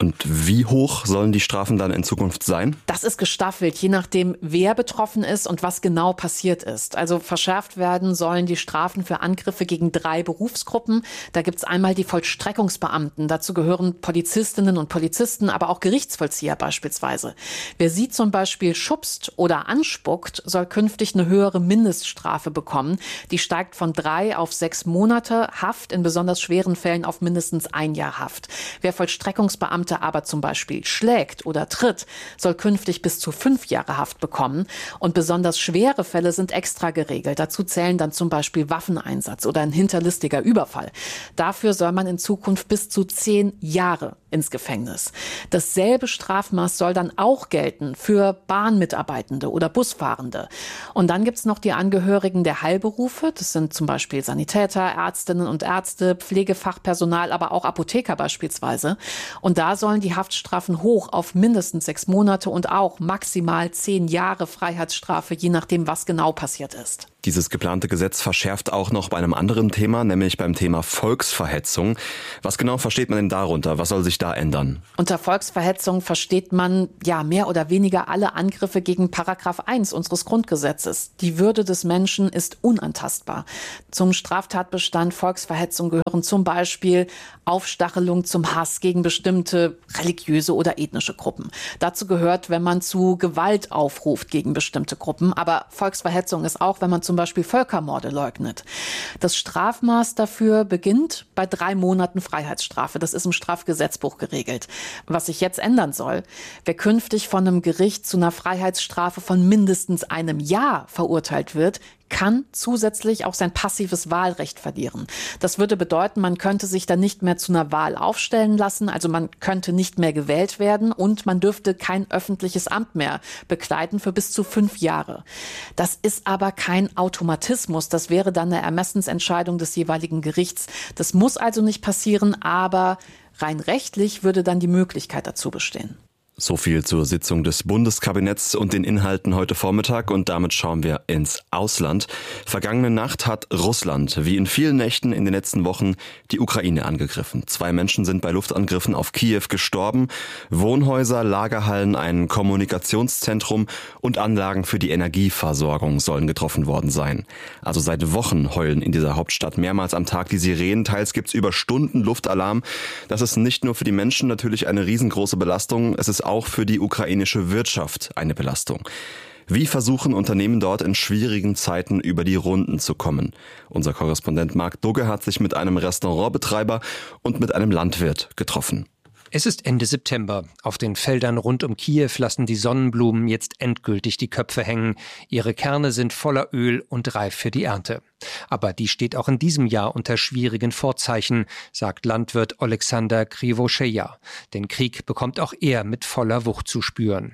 Und wie hoch sollen die Strafen dann in Zukunft sein? Das ist gestaffelt, je nachdem, wer betroffen ist und was genau passiert ist. Also verschärft werden sollen die Strafen für Angriffe gegen drei Berufsgruppen. Da gibt es einmal die Vollstreckungsbeamten. Dazu gehören Polizistinnen und Polizisten, aber auch Gerichtsvollzieher beispielsweise. Wer sie zum Beispiel schubst oder anspuckt, soll künftig eine höhere Mindeststrafe bekommen. Die steigt von drei auf sechs Monate Haft, in besonders schweren Fällen auf mindestens ein Jahr Haft. Wer Vollstreckungsbeamte aber zum Beispiel schlägt oder tritt, soll künftig bis zu fünf Jahre Haft bekommen. Und besonders schwere Fälle sind extra geregelt. Dazu zählen dann zum Beispiel Waffeneinsatz oder ein hinterlistiger Überfall. Dafür soll man in Zukunft bis zu zehn Jahre ins Gefängnis. Dasselbe Strafmaß soll dann auch gelten für Bahnmitarbeitende oder Busfahrende. Und dann gibt es noch die Angehörigen der Heilberufe. Das sind zum Beispiel Sanitäter, Ärztinnen und Ärzte, Pflegefachpersonal, aber auch Apotheker beispielsweise. Und da sollen die Haftstrafen hoch auf mindestens sechs Monate und auch maximal zehn Jahre Freiheitsstrafe, je nachdem, was genau passiert ist. Dieses geplante Gesetz verschärft auch noch bei einem anderen Thema, nämlich beim Thema Volksverhetzung. Was genau versteht man denn darunter? Was soll sich da ändern? Unter Volksverhetzung versteht man ja mehr oder weniger alle Angriffe gegen Paragraph eins unseres Grundgesetzes. Die Würde des Menschen ist unantastbar. Zum Straftatbestand Volksverhetzung gehören zum Beispiel Aufstachelung zum Hass gegen bestimmte religiöse oder ethnische Gruppen. Dazu gehört, wenn man zu Gewalt aufruft gegen bestimmte Gruppen. Aber Volksverhetzung ist auch, wenn man zum Beispiel Völkermorde leugnet. Das Strafmaß dafür beginnt bei drei Monaten Freiheitsstrafe. Das ist im Strafgesetzbuch geregelt. Was sich jetzt ändern soll: Wer künftig von einem Gericht zu einer Freiheitsstrafe von mindestens einem Jahr verurteilt wird, kann zusätzlich auch sein passives Wahlrecht verlieren. Das würde bedeuten, man könnte sich dann nicht mehr zu einer Wahl aufstellen lassen, also man könnte nicht mehr gewählt werden und man dürfte kein öffentliches Amt mehr bekleiden für bis zu fünf Jahre. Das ist aber kein Automatismus, das wäre dann eine Ermessensentscheidung des jeweiligen Gerichts. Das muss also nicht passieren, aber rein rechtlich würde dann die Möglichkeit dazu bestehen. So viel zur Sitzung des Bundeskabinetts und den Inhalten heute Vormittag, und damit schauen wir ins Ausland. Vergangene Nacht hat Russland, wie in vielen Nächten in den letzten Wochen, die Ukraine angegriffen. Zwei Menschen sind bei Luftangriffen auf Kiew gestorben. Wohnhäuser, Lagerhallen, ein Kommunikationszentrum und Anlagen für die Energieversorgung sollen getroffen worden sein. Also seit Wochen heulen in dieser Hauptstadt mehrmals am Tag die Sirenen. Teils gibt's über Stunden Luftalarm. Das ist nicht nur für die Menschen natürlich eine riesengroße Belastung, es ist auch für die ukrainische Wirtschaft eine Belastung. Wie versuchen Unternehmen dort in schwierigen Zeiten über die Runden zu kommen? Unser Korrespondent Marc Dugge hat sich mit einem Restaurantbetreiber und mit einem Landwirt getroffen. Es ist Ende September. Auf den Feldern rund um Kiew lassen die Sonnenblumen jetzt endgültig die Köpfe hängen. Ihre Kerne sind voller Öl und reif für die Ernte. Aber die steht auch in diesem Jahr unter schwierigen Vorzeichen, sagt Landwirt Alexander Krivoscheja. Den Krieg bekommt auch er mit voller Wucht zu spüren.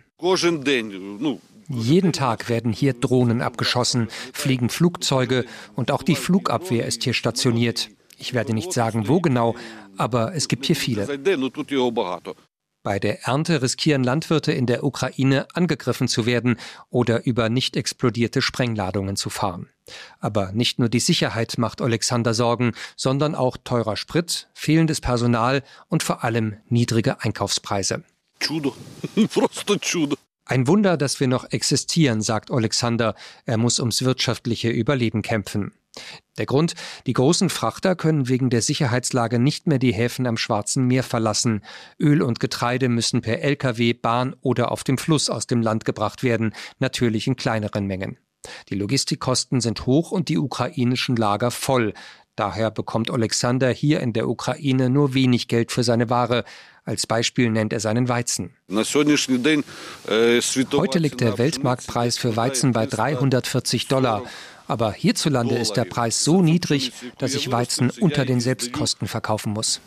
Jeden Tag werden hier Drohnen abgeschossen, fliegen Flugzeuge und auch die Flugabwehr ist hier stationiert. Ich werde nicht sagen, wo genau, aber es gibt hier viele. Bei der Ernte riskieren Landwirte in der Ukraine, angegriffen zu werden oder über nicht explodierte Sprengladungen zu fahren. Aber nicht nur die Sicherheit macht Alexander Sorgen, sondern auch teurer Sprit, fehlendes Personal und vor allem niedrige Einkaufspreise. Ein Wunder, dass wir noch existieren, sagt Alexander. Er muss ums wirtschaftliche Überleben kämpfen. Der Grund: Die großen Frachter können wegen der Sicherheitslage nicht mehr die Häfen am Schwarzen Meer verlassen. Öl und Getreide müssen per L K W, Bahn oder auf dem Fluss aus dem Land gebracht werden, natürlich in kleineren Mengen. Die Logistikkosten sind hoch und die ukrainischen Lager voll. Daher bekommt Alexander hier in der Ukraine nur wenig Geld für seine Ware. Als Beispiel nennt er seinen Weizen. Heute liegt der Weltmarktpreis für Weizen bei dreihundertvierzig Dollar. Aber hierzulande ist der Preis so niedrig, dass ich Weizen unter den Selbstkosten verkaufen muss.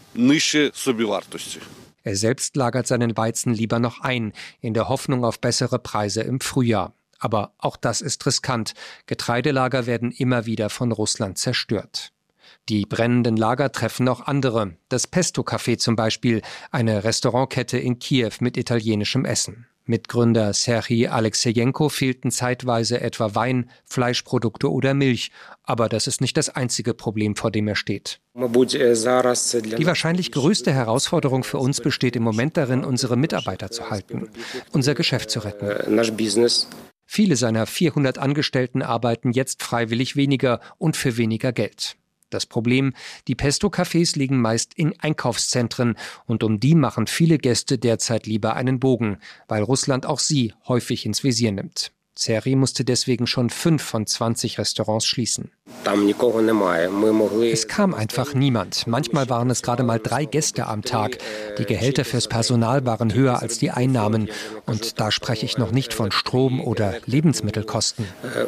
Er selbst lagert seinen Weizen lieber noch ein, in der Hoffnung auf bessere Preise im Frühjahr. Aber auch das ist riskant. Getreidelager werden immer wieder von Russland zerstört. Die brennenden Lager treffen auch andere. Das Pesto Café zum Beispiel, eine Restaurantkette in Kiew mit italienischem Essen. Mitgründer Serhij Alexejenko fehlten zeitweise etwa Wein, Fleischprodukte oder Milch. Aber das ist nicht das einzige Problem, vor dem er steht. Die wahrscheinlich größte Herausforderung für uns besteht im Moment darin, unsere Mitarbeiter zu halten, unser Geschäft zu retten. Viele seiner vierhundert Angestellten arbeiten jetzt freiwillig weniger und für weniger Geld. Das Problem, die Pesto-Cafés liegen meist in Einkaufszentren und um die machen viele Gäste derzeit lieber einen Bogen, weil Russland auch sie häufig ins Visier nimmt. Serhij musste deswegen schon fünf von zwanzig Restaurants schließen. Es kam einfach niemand. Manchmal waren es gerade mal drei Gäste am Tag. Die Gehälter fürs Personal waren höher als die Einnahmen. Und da spreche ich noch nicht von Strom- oder Lebensmittelkosten.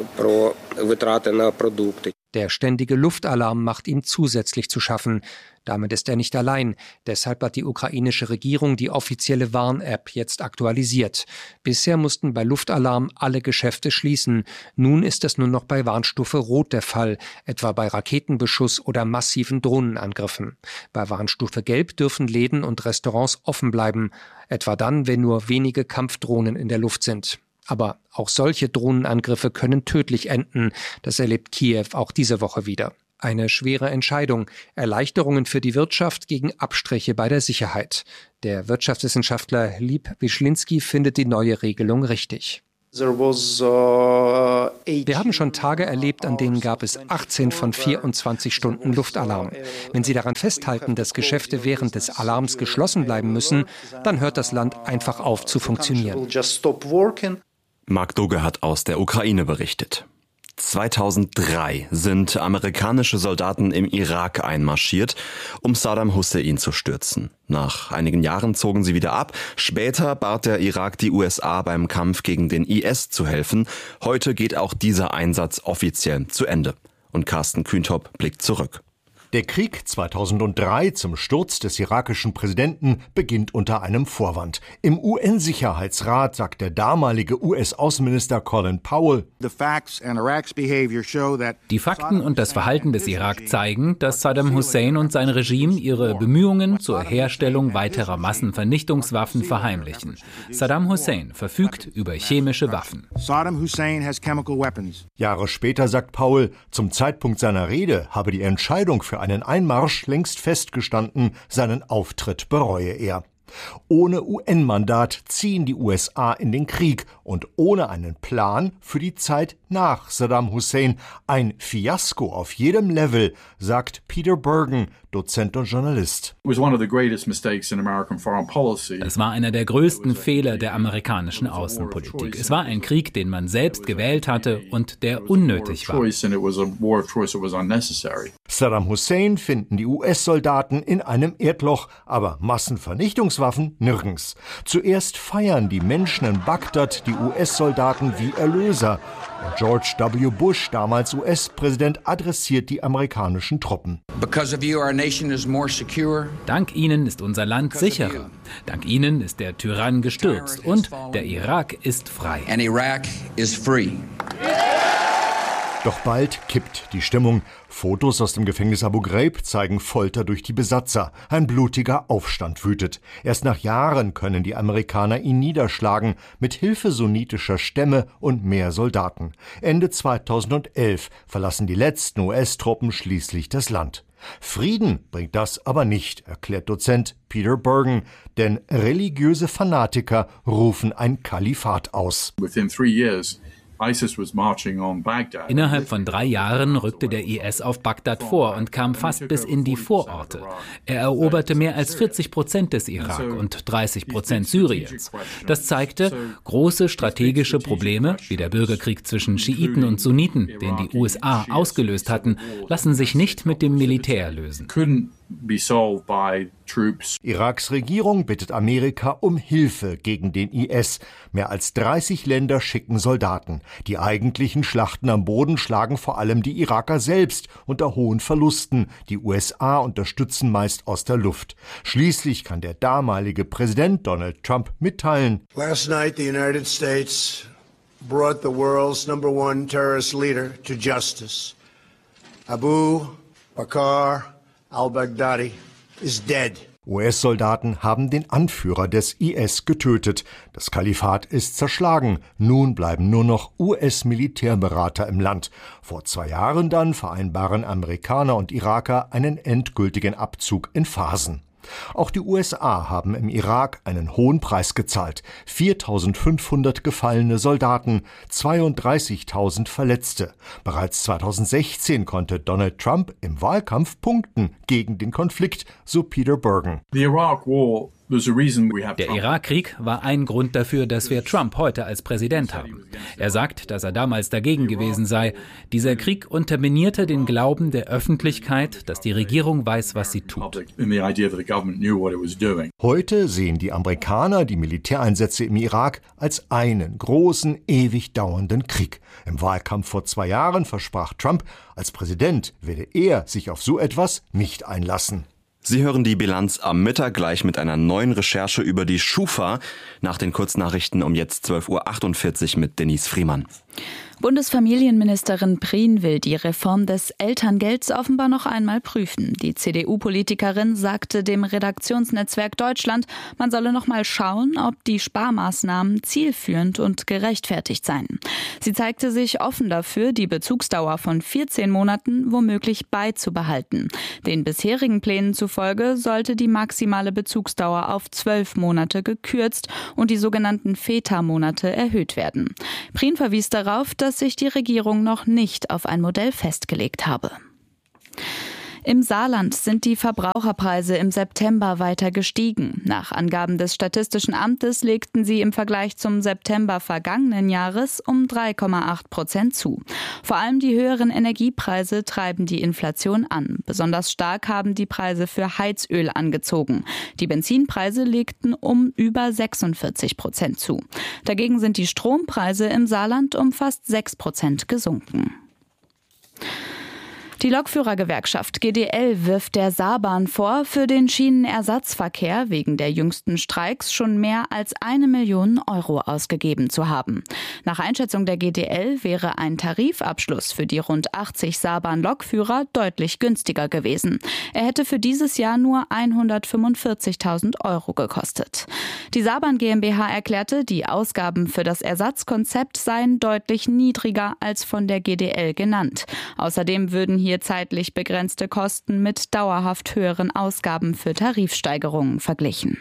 Der ständige Luftalarm macht ihm zusätzlich zu schaffen. Damit ist er nicht allein. Deshalb hat die ukrainische Regierung die offizielle Warn-App jetzt aktualisiert. Bisher mussten bei Luftalarm alle Geschäfte schließen. Nun ist es nur noch bei Warnstufe Rot der Fall, etwa bei Raketenbeschuss oder massiven Drohnenangriffen. Bei Warnstufe Gelb dürfen Läden und Restaurants offen bleiben, etwa dann, wenn nur wenige Kampfdrohnen in der Luft sind. Aber auch solche Drohnenangriffe können tödlich enden. Das erlebt Kiew auch diese Woche wieder. Eine schwere Entscheidung. Erleichterungen für die Wirtschaft gegen Abstriche bei der Sicherheit. Der Wirtschaftswissenschaftler Lieb Wischlinski findet die neue Regelung richtig. Wir haben schon Tage erlebt, an denen gab es achtzehn von vierundzwanzig Stunden Luftalarm. Wenn Sie daran festhalten, dass Geschäfte während des Alarms geschlossen bleiben müssen, dann hört das Land einfach auf zu funktionieren. Mark Dugge hat aus der Ukraine berichtet. zweitausenddrei sind amerikanische Soldaten im Irak einmarschiert, um Saddam Hussein zu stürzen. Nach einigen Jahren zogen sie wieder ab. Später bat der Irak die U S A beim Kampf gegen den I S zu helfen. Heute geht auch dieser Einsatz offiziell zu Ende. Und Carsten Kühntop blickt zurück. Der Krieg zweitausenddrei zum Sturz des irakischen Präsidenten beginnt unter einem Vorwand. Im U N-Sicherheitsrat sagt der damalige U S-Außenminister Colin Powell: Die Fakten und das Verhalten des Irak zeigen, dass Saddam Hussein und sein Regime ihre Bemühungen zur Herstellung weiterer Massenvernichtungswaffen verheimlichen. Saddam Hussein verfügt über chemische Waffen. Jahre später sagt Powell, zum Zeitpunkt seiner Rede habe die Entscheidung für einen Einmarsch längst festgestanden, seinen Auftritt bereue er. Ohne U N-Mandat ziehen die U S A in den Krieg und ohne einen Plan für die Zeit nach Saddam Hussein. Ein Fiasko auf jedem Level, sagt Peter Bergen, Dozent und Journalist. Es war einer der größten Fehler der amerikanischen Außenpolitik. Es war ein Krieg, den man selbst gewählt hatte und der unnötig war. Saddam Hussein finden die U S-Soldaten in einem Erdloch, aber Massenvernichtungswaffen nirgends. Zuerst feiern die Menschen in Bagdad die U S-Soldaten wie Erlöser. Und George W. Bush, damals U S-Präsident, adressiert die amerikanischen Truppen. Dank Ihnen ist unser Land sicherer. Dank Ihnen ist der Tyrann gestürzt und der Irak ist frei. Doch bald kippt die Stimmung. Fotos aus dem Gefängnis Abu Ghraib zeigen Folter durch die Besatzer. Ein blutiger Aufstand wütet. Erst nach Jahren können die Amerikaner ihn niederschlagen, mit Hilfe sunnitischer Stämme und mehr Soldaten. Ende zweitausendelf verlassen die letzten U S-Truppen schließlich das Land. Frieden bringt das aber nicht, erklärt Dozent Peter Bergen, denn religiöse Fanatiker rufen ein Kalifat aus. Within three years, ISIS was marching on Baghdad. Innerhalb von drei Jahren rückte der I S auf Bagdad vor und kam fast bis in die Vororte. Er eroberte mehr als vierzig Prozent des Irak und dreißig Prozent Syriens. Das zeigte, große strategische Probleme, wie der Bürgerkrieg zwischen Schiiten und Sunniten, den die U S A ausgelöst hatten, lassen sich nicht mit dem Militär lösen. Be solved by troops. Iraks Regierung bittet Amerika um Hilfe gegen den I S. Mehr als dreißig Länder schicken Soldaten. Die eigentlichen Schlachten am Boden schlagen vor allem die Iraker selbst unter hohen Verlusten. Die U S A unterstützen meist aus der Luft. Schließlich kann der damalige Präsident Donald Trump mitteilen: Last night the United States brought the world's number one terrorist leader to justice. Abu Bakr al-Baghdadi is dead. U S-Soldaten haben den Anführer des I S getötet. Das Kalifat ist zerschlagen. Nun bleiben nur noch U S-Militärberater im Land. Vor zwei Jahren dann vereinbaren Amerikaner und Iraker einen endgültigen Abzug in Phasen. Auch die U S A haben im Irak einen hohen Preis gezahlt. viertausendfünfhundert gefallene Soldaten, zweiunddreißigtausend Verletzte. Bereits zweitausendsechzehn konnte Donald Trump im Wahlkampf punkten gegen den Konflikt, so Peter Bergen. The Iraq War. Der Irakkrieg war ein Grund dafür, dass wir Trump heute als Präsident haben. Er sagt, dass er damals dagegen gewesen sei. Dieser Krieg unterminierte den Glauben der Öffentlichkeit, dass die Regierung weiß, was sie tut. Heute sehen die Amerikaner die Militäreinsätze im Irak als einen großen, ewig dauernden Krieg. Im Wahlkampf vor zwei Jahren versprach Trump, als Präsident werde er sich auf so etwas nicht einlassen. Sie hören die Bilanz am Mittag gleich mit einer neuen Recherche über die Schufa nach den Kurznachrichten um jetzt zwölf Uhr achtundvierzig mit Denise Friemann. Bundesfamilienministerin Prien will die Reform des Elterngelds offenbar noch einmal prüfen. Die C D U-Politikerin sagte dem Redaktionsnetzwerk Deutschland, man solle noch mal schauen, ob die Sparmaßnahmen zielführend und gerechtfertigt seien. Sie zeigte sich offen dafür, die Bezugsdauer von vierzehn Monaten womöglich beizubehalten. Den bisherigen Plänen zufolge sollte die maximale Bezugsdauer auf zwölf Monate gekürzt und die sogenannten Vätermonate erhöht werden. Prien verwies darauf, dass sich die Regierung noch nicht auf ein Modell festgelegt habe. Im Saarland sind die Verbraucherpreise im September weiter gestiegen. Nach Angaben des Statistischen Amtes legten sie im Vergleich zum September vergangenen Jahres um drei Komma acht Prozent zu. Vor allem die höheren Energiepreise treiben die Inflation an. Besonders stark haben die Preise für Heizöl angezogen. Die Benzinpreise legten um über sechsundvierzig Prozent zu. Dagegen sind die Strompreise im Saarland um fast sechs Prozent gesunken. Die Lokführergewerkschaft G D L wirft der Saarbahn vor, für den Schienenersatzverkehr wegen der jüngsten Streiks schon mehr als eine Million Euro ausgegeben zu haben. Nach Einschätzung der G D L wäre ein Tarifabschluss für die rund achtzig Saarbahn-Lokführer deutlich günstiger gewesen. Er hätte für dieses Jahr nur hundertfünfundvierzigtausend Euro gekostet. Die Saarbahn GmbH erklärte, die Ausgaben für das Ersatzkonzept seien deutlich niedriger als von der G D L genannt. Außerdem würden hier zeitlich begrenzte Kosten mit dauerhaft höheren Ausgaben für Tarifsteigerungen verglichen.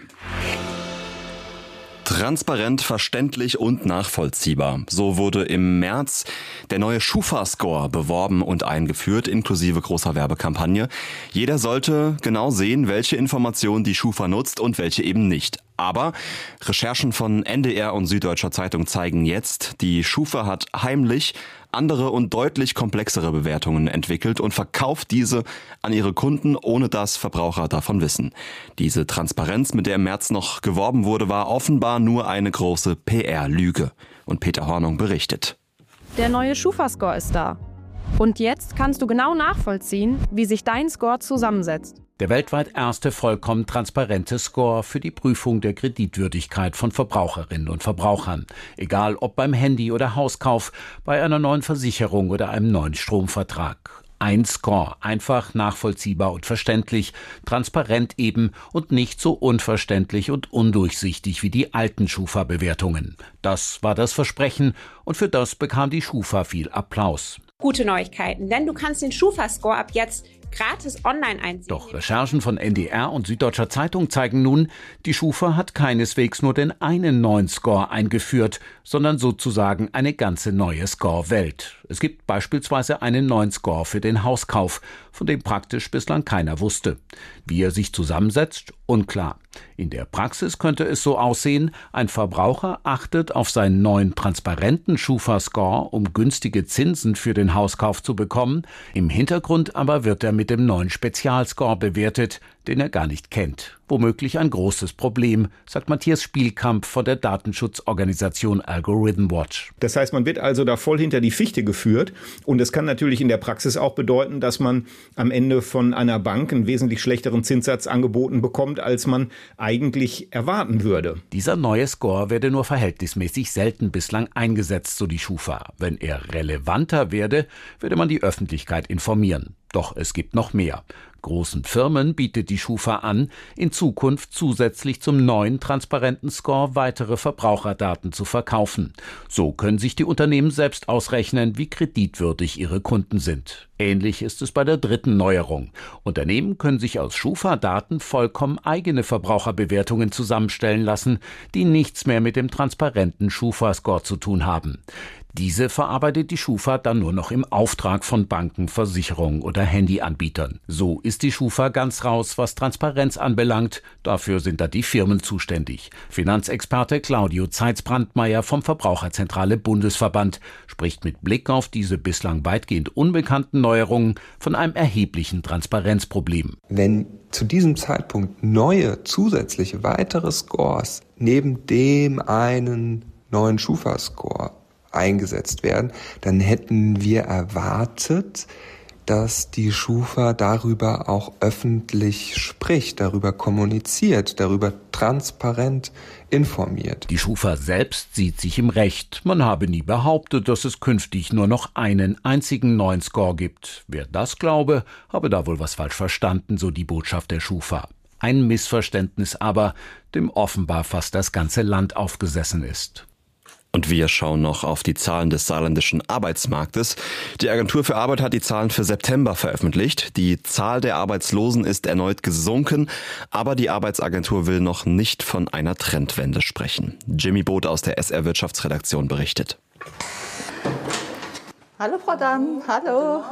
Transparent, verständlich und nachvollziehbar. So wurde im März der neue Schufa-Score beworben und eingeführt, inklusive großer Werbekampagne. Jeder sollte genau sehen, welche Informationen die Schufa nutzt und welche eben nicht. Aber Recherchen von N D R und Süddeutscher Zeitung zeigen jetzt, die Schufa hat heimlich andere und deutlich komplexere Bewertungen entwickelt und verkauft diese an ihre Kunden, ohne dass Verbraucher davon wissen. Diese Transparenz, mit der im März noch geworben wurde, war offenbar nur eine große P R-Lüge. Und Peter Hornung berichtet. Der neue Schufa-Score ist da. Und jetzt kannst du genau nachvollziehen, wie sich dein Score zusammensetzt. Der weltweit erste vollkommen transparente Score für die Prüfung der Kreditwürdigkeit von Verbraucherinnen und Verbrauchern. Egal ob beim Handy- oder Hauskauf, bei einer neuen Versicherung oder einem neuen Stromvertrag. Ein Score, einfach, nachvollziehbar und verständlich, transparent eben und nicht so unverständlich und undurchsichtig wie die alten Schufa-Bewertungen. Das war das Versprechen und für das bekam die Schufa viel Applaus. Gute Neuigkeiten, denn du kannst den Schufa-Score ab jetzt gratis online einsehen. Doch Recherchen von N D R und Süddeutscher Zeitung zeigen nun, die Schufa hat keineswegs nur den einen neuen Score eingeführt, sondern sozusagen eine ganze neue Score-Welt. Es gibt beispielsweise einen neuen Score für den Hauskauf, von dem praktisch bislang keiner wusste. Wie er sich zusammensetzt, unklar. In der Praxis könnte es so aussehen, ein Verbraucher achtet auf seinen neuen transparenten Schufa-Score, um günstige Zinsen für den Hauskauf zu bekommen. Im Hintergrund aber wird er mit dem neuen Spezialscore bewertet, den er gar nicht kennt. Womöglich ein großes Problem, sagt Matthias Spielkamp von der Datenschutzorganisation Algorithm Watch. Das heißt, man wird also da voll hinter die Fichte geführt und es kann natürlich in der Praxis auch bedeuten, dass man am Ende von einer Bank einen wesentlich schlechteren Zinssatz angeboten bekommt, als man eigentlich erwarten würde. Dieser neue Score werde nur verhältnismäßig selten bislang eingesetzt, so die Schufa. Wenn er relevanter werde, würde man die Öffentlichkeit informieren. Doch es gibt noch mehr. Großen Firmen bietet die Schufa an, in Zukunft zusätzlich zum neuen transparenten Score weitere Verbraucherdaten zu verkaufen. So können sich die Unternehmen selbst ausrechnen, wie kreditwürdig ihre Kunden sind. Ähnlich ist es bei der dritten Neuerung. Unternehmen können sich aus Schufa-Daten vollkommen eigene Verbraucherbewertungen zusammenstellen lassen, die nichts mehr mit dem transparenten Schufa-Score zu tun haben. Diese verarbeitet die Schufa dann nur noch im Auftrag von Banken, Versicherungen oder Handyanbietern. So ist die Schufa ganz raus, was Transparenz anbelangt. Dafür sind da die Firmen zuständig. Finanzexperte Claudio Zeitz-Brandmeier vom Verbraucherzentrale Bundesverband spricht mit Blick auf diese bislang weitgehend unbekannten Neuerungen von einem erheblichen Transparenzproblem. Wenn zu diesem Zeitpunkt neue, zusätzliche, weitere Scores neben dem einen neuen Schufa-Score eingesetzt werden, dann hätten wir erwartet, dass die Schufa darüber auch öffentlich spricht, darüber kommuniziert, darüber transparent informiert. Die Schufa selbst sieht sich im Recht. Man habe nie behauptet, dass es künftig nur noch einen einzigen neuen Score gibt. Wer das glaube, habe da wohl was falsch verstanden, so die Botschaft der Schufa. Ein Missverständnis aber, dem offenbar fast das ganze Land aufgesessen ist. Und wir schauen noch auf die Zahlen des saarländischen Arbeitsmarktes. Die Agentur für Arbeit hat die Zahlen für September veröffentlicht. Die Zahl der Arbeitslosen ist erneut gesunken, aber die Arbeitsagentur will noch nicht von einer Trendwende sprechen. Jimmy Boot aus der S R Wirtschaftsredaktion berichtet. Hallo Frau Damm, hallo.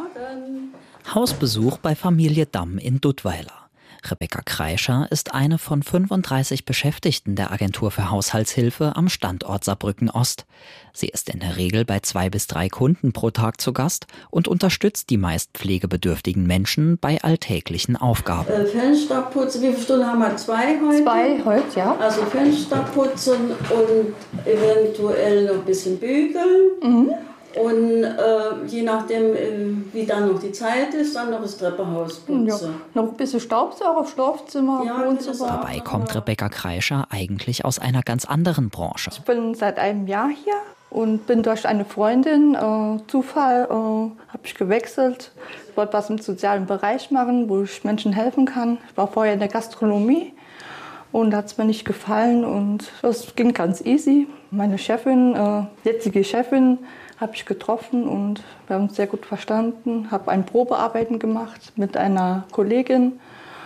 Hausbesuch bei Familie Damm in Duttweiler. Rebecca Kreischer ist eine von fünfunddreißig Beschäftigten der Agentur für Haushaltshilfe am Standort Saarbrücken-Ost. Sie ist in der Regel bei zwei bis drei Kunden pro Tag zu Gast und unterstützt die meist pflegebedürftigen Menschen bei alltäglichen Aufgaben. Äh, Fenster putzen, wie viele Stunden haben wir? Zwei heute? Zwei heute, ja. Also Fenster putzen und eventuell noch ein bisschen bügeln. Mhm. Und äh, je nachdem, äh, wie dann noch die Zeit ist, dann noch das Treppenhaus putzen. Ja, noch ein bisschen Staubsauger, Schlafzimmer, ja, Wohnzimmer. Dabei kommt Rebecca Kreischer eigentlich aus einer ganz anderen Branche. Ich bin seit einem Jahr hier und bin durch eine Freundin, äh, Zufall, äh, habe ich gewechselt. Ich wollte was im sozialen Bereich machen, wo ich Menschen helfen kann. Ich war vorher in der Gastronomie und da hat es mir nicht gefallen und das ging ganz easy. Meine Chefin, äh, jetzige Chefin, habe ich getroffen und wir haben uns sehr gut verstanden. Habe ein Probearbeiten gemacht mit einer Kollegin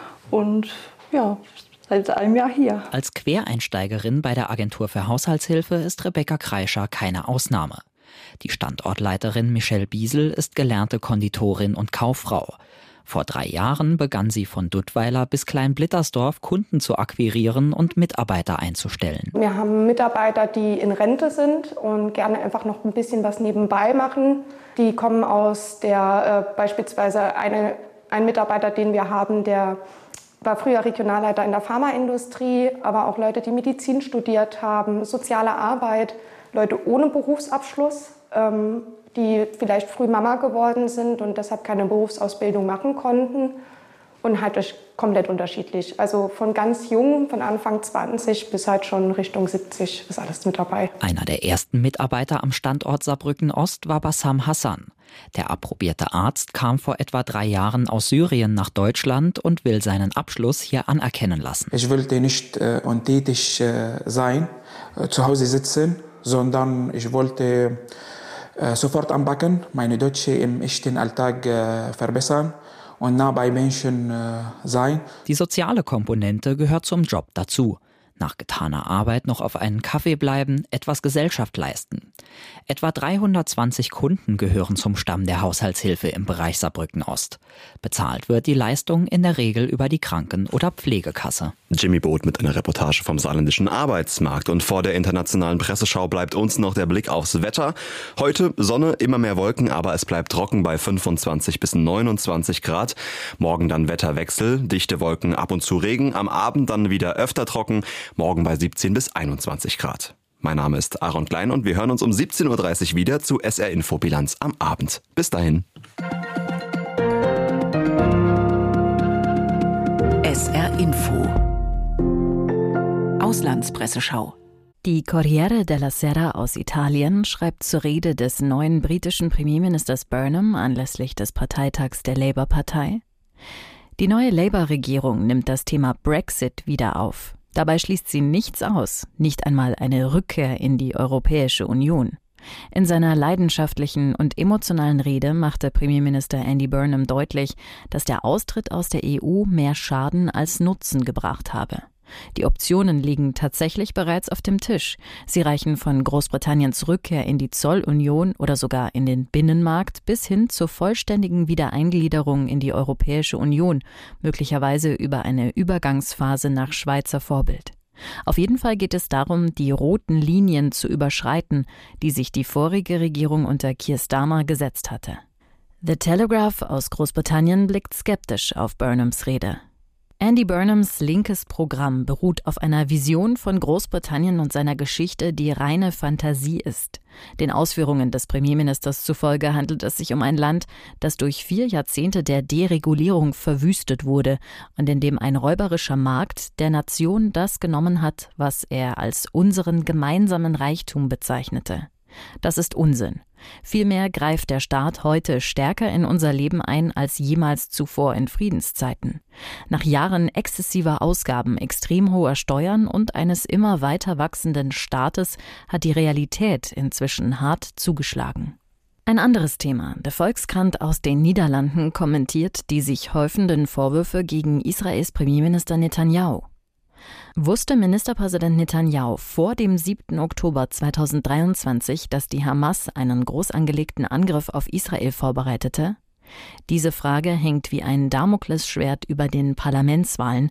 und ja, seit einem Jahr hier. Als Quereinsteigerin bei der Agentur für Haushaltshilfe ist Rebecca Kreischer keine Ausnahme. Die Standortleiterin Michelle Biesel ist gelernte Konditorin und Kauffrau. Vor drei Jahren begann sie von Duttweiler bis Kleinblittersdorf Kunden zu akquirieren und Mitarbeiter einzustellen. Wir haben Mitarbeiter, die in Rente sind und gerne einfach noch ein bisschen was nebenbei machen. Die kommen aus der, äh, beispielsweise eine, ein Mitarbeiter, den wir haben, der war früher Regionalleiter in der Pharmaindustrie, aber auch Leute, die Medizin studiert haben, soziale Arbeit, Leute ohne Berufsabschluss, ähm, die vielleicht früh Mama geworden sind und deshalb keine Berufsausbildung machen konnten und halt komplett unterschiedlich. Also von ganz jung, von Anfang zwanzig bis halt schon Richtung siebzig ist alles mit dabei. Einer der ersten Mitarbeiter am Standort Saarbrücken-Ost war Bassam Hassan. Der approbierte Arzt kam vor etwa drei Jahren aus Syrien nach Deutschland und will seinen Abschluss hier anerkennen lassen. Ich wollte nicht äh, untätig äh, sein, äh, zu Hause sitzen, sondern ich wollte Äh, sofort anpacken, meine Deutsche im echten Alltag äh, verbessern und nah bei Menschen äh, sein. Die soziale Komponente gehört zum Job dazu. Nach getaner Arbeit noch auf einen Kaffee bleiben, etwas Gesellschaft leisten. Etwa dreihundertzwanzig Kunden gehören zum Stamm der Haushaltshilfe im Bereich Saarbrücken-Ost. Bezahlt wird die Leistung in der Regel über die Kranken- oder Pflegekasse. Jimmy Boot mit einer Reportage vom saarländischen Arbeitsmarkt. Und vor der internationalen Presseschau bleibt uns noch der Blick aufs Wetter. Heute Sonne, immer mehr Wolken, aber es bleibt trocken bei fünfundzwanzig bis neunundzwanzig Grad. Morgen dann Wetterwechsel, dichte Wolken, ab und zu Regen, am Abend dann wieder öfter trocken. Morgen bei siebzehn bis einundzwanzig Grad. Mein Name ist Aaron Klein und wir hören uns um siebzehn Uhr dreißig wieder zu S R Info Bilanz am Abend. Bis dahin. S R Info Auslandspresseschau. Die Corriere della Sera aus Italien schreibt zur Rede des neuen britischen Premierministers Burnham anlässlich des Parteitags der Labour-Partei: Die neue Labour-Regierung nimmt das Thema Brexit wieder auf. Dabei schließt sie nichts aus, nicht einmal eine Rückkehr in die Europäische Union. In seiner leidenschaftlichen und emotionalen Rede machte Premierminister Andy Burnham deutlich, dass der Austritt aus der E U mehr Schaden als Nutzen gebracht habe. Die Optionen liegen tatsächlich bereits auf dem Tisch. Sie reichen von Großbritanniens Rückkehr in die Zollunion oder sogar in den Binnenmarkt bis hin zur vollständigen Wiedereingliederung in die Europäische Union, möglicherweise über eine Übergangsphase nach Schweizer Vorbild. Auf jeden Fall geht es darum, die roten Linien zu überschreiten, die sich die vorige Regierung unter Keir Starmer gesetzt hatte. The Telegraph aus Großbritannien blickt skeptisch auf Burnhams Rede. Andy Burnhams linkes Programm beruht auf einer Vision von Großbritannien und seiner Geschichte, die reine Fantasie ist. Den Ausführungen des Premierministers zufolge handelt es sich um ein Land, das durch vier Jahrzehnte der Deregulierung verwüstet wurde und in dem ein räuberischer Markt der Nation das genommen hat, was er als unseren gemeinsamen Reichtum bezeichnete. Das ist Unsinn. Vielmehr greift der Staat heute stärker in unser Leben ein als jemals zuvor in Friedenszeiten. Nach Jahren exzessiver Ausgaben, extrem hoher Steuern und eines immer weiter wachsenden Staates hat die Realität inzwischen hart zugeschlagen. Ein anderes Thema. Der Volkskrant aus den Niederlanden kommentiert die sich häufenden Vorwürfe gegen Israels Premierminister Netanyahu. Wusste Ministerpräsident Netanyahu vor dem siebten Oktober zweitausenddreiundzwanzig, dass die Hamas einen groß angelegten Angriff auf Israel vorbereitete? Diese Frage hängt wie ein Damoklesschwert über den Parlamentswahlen,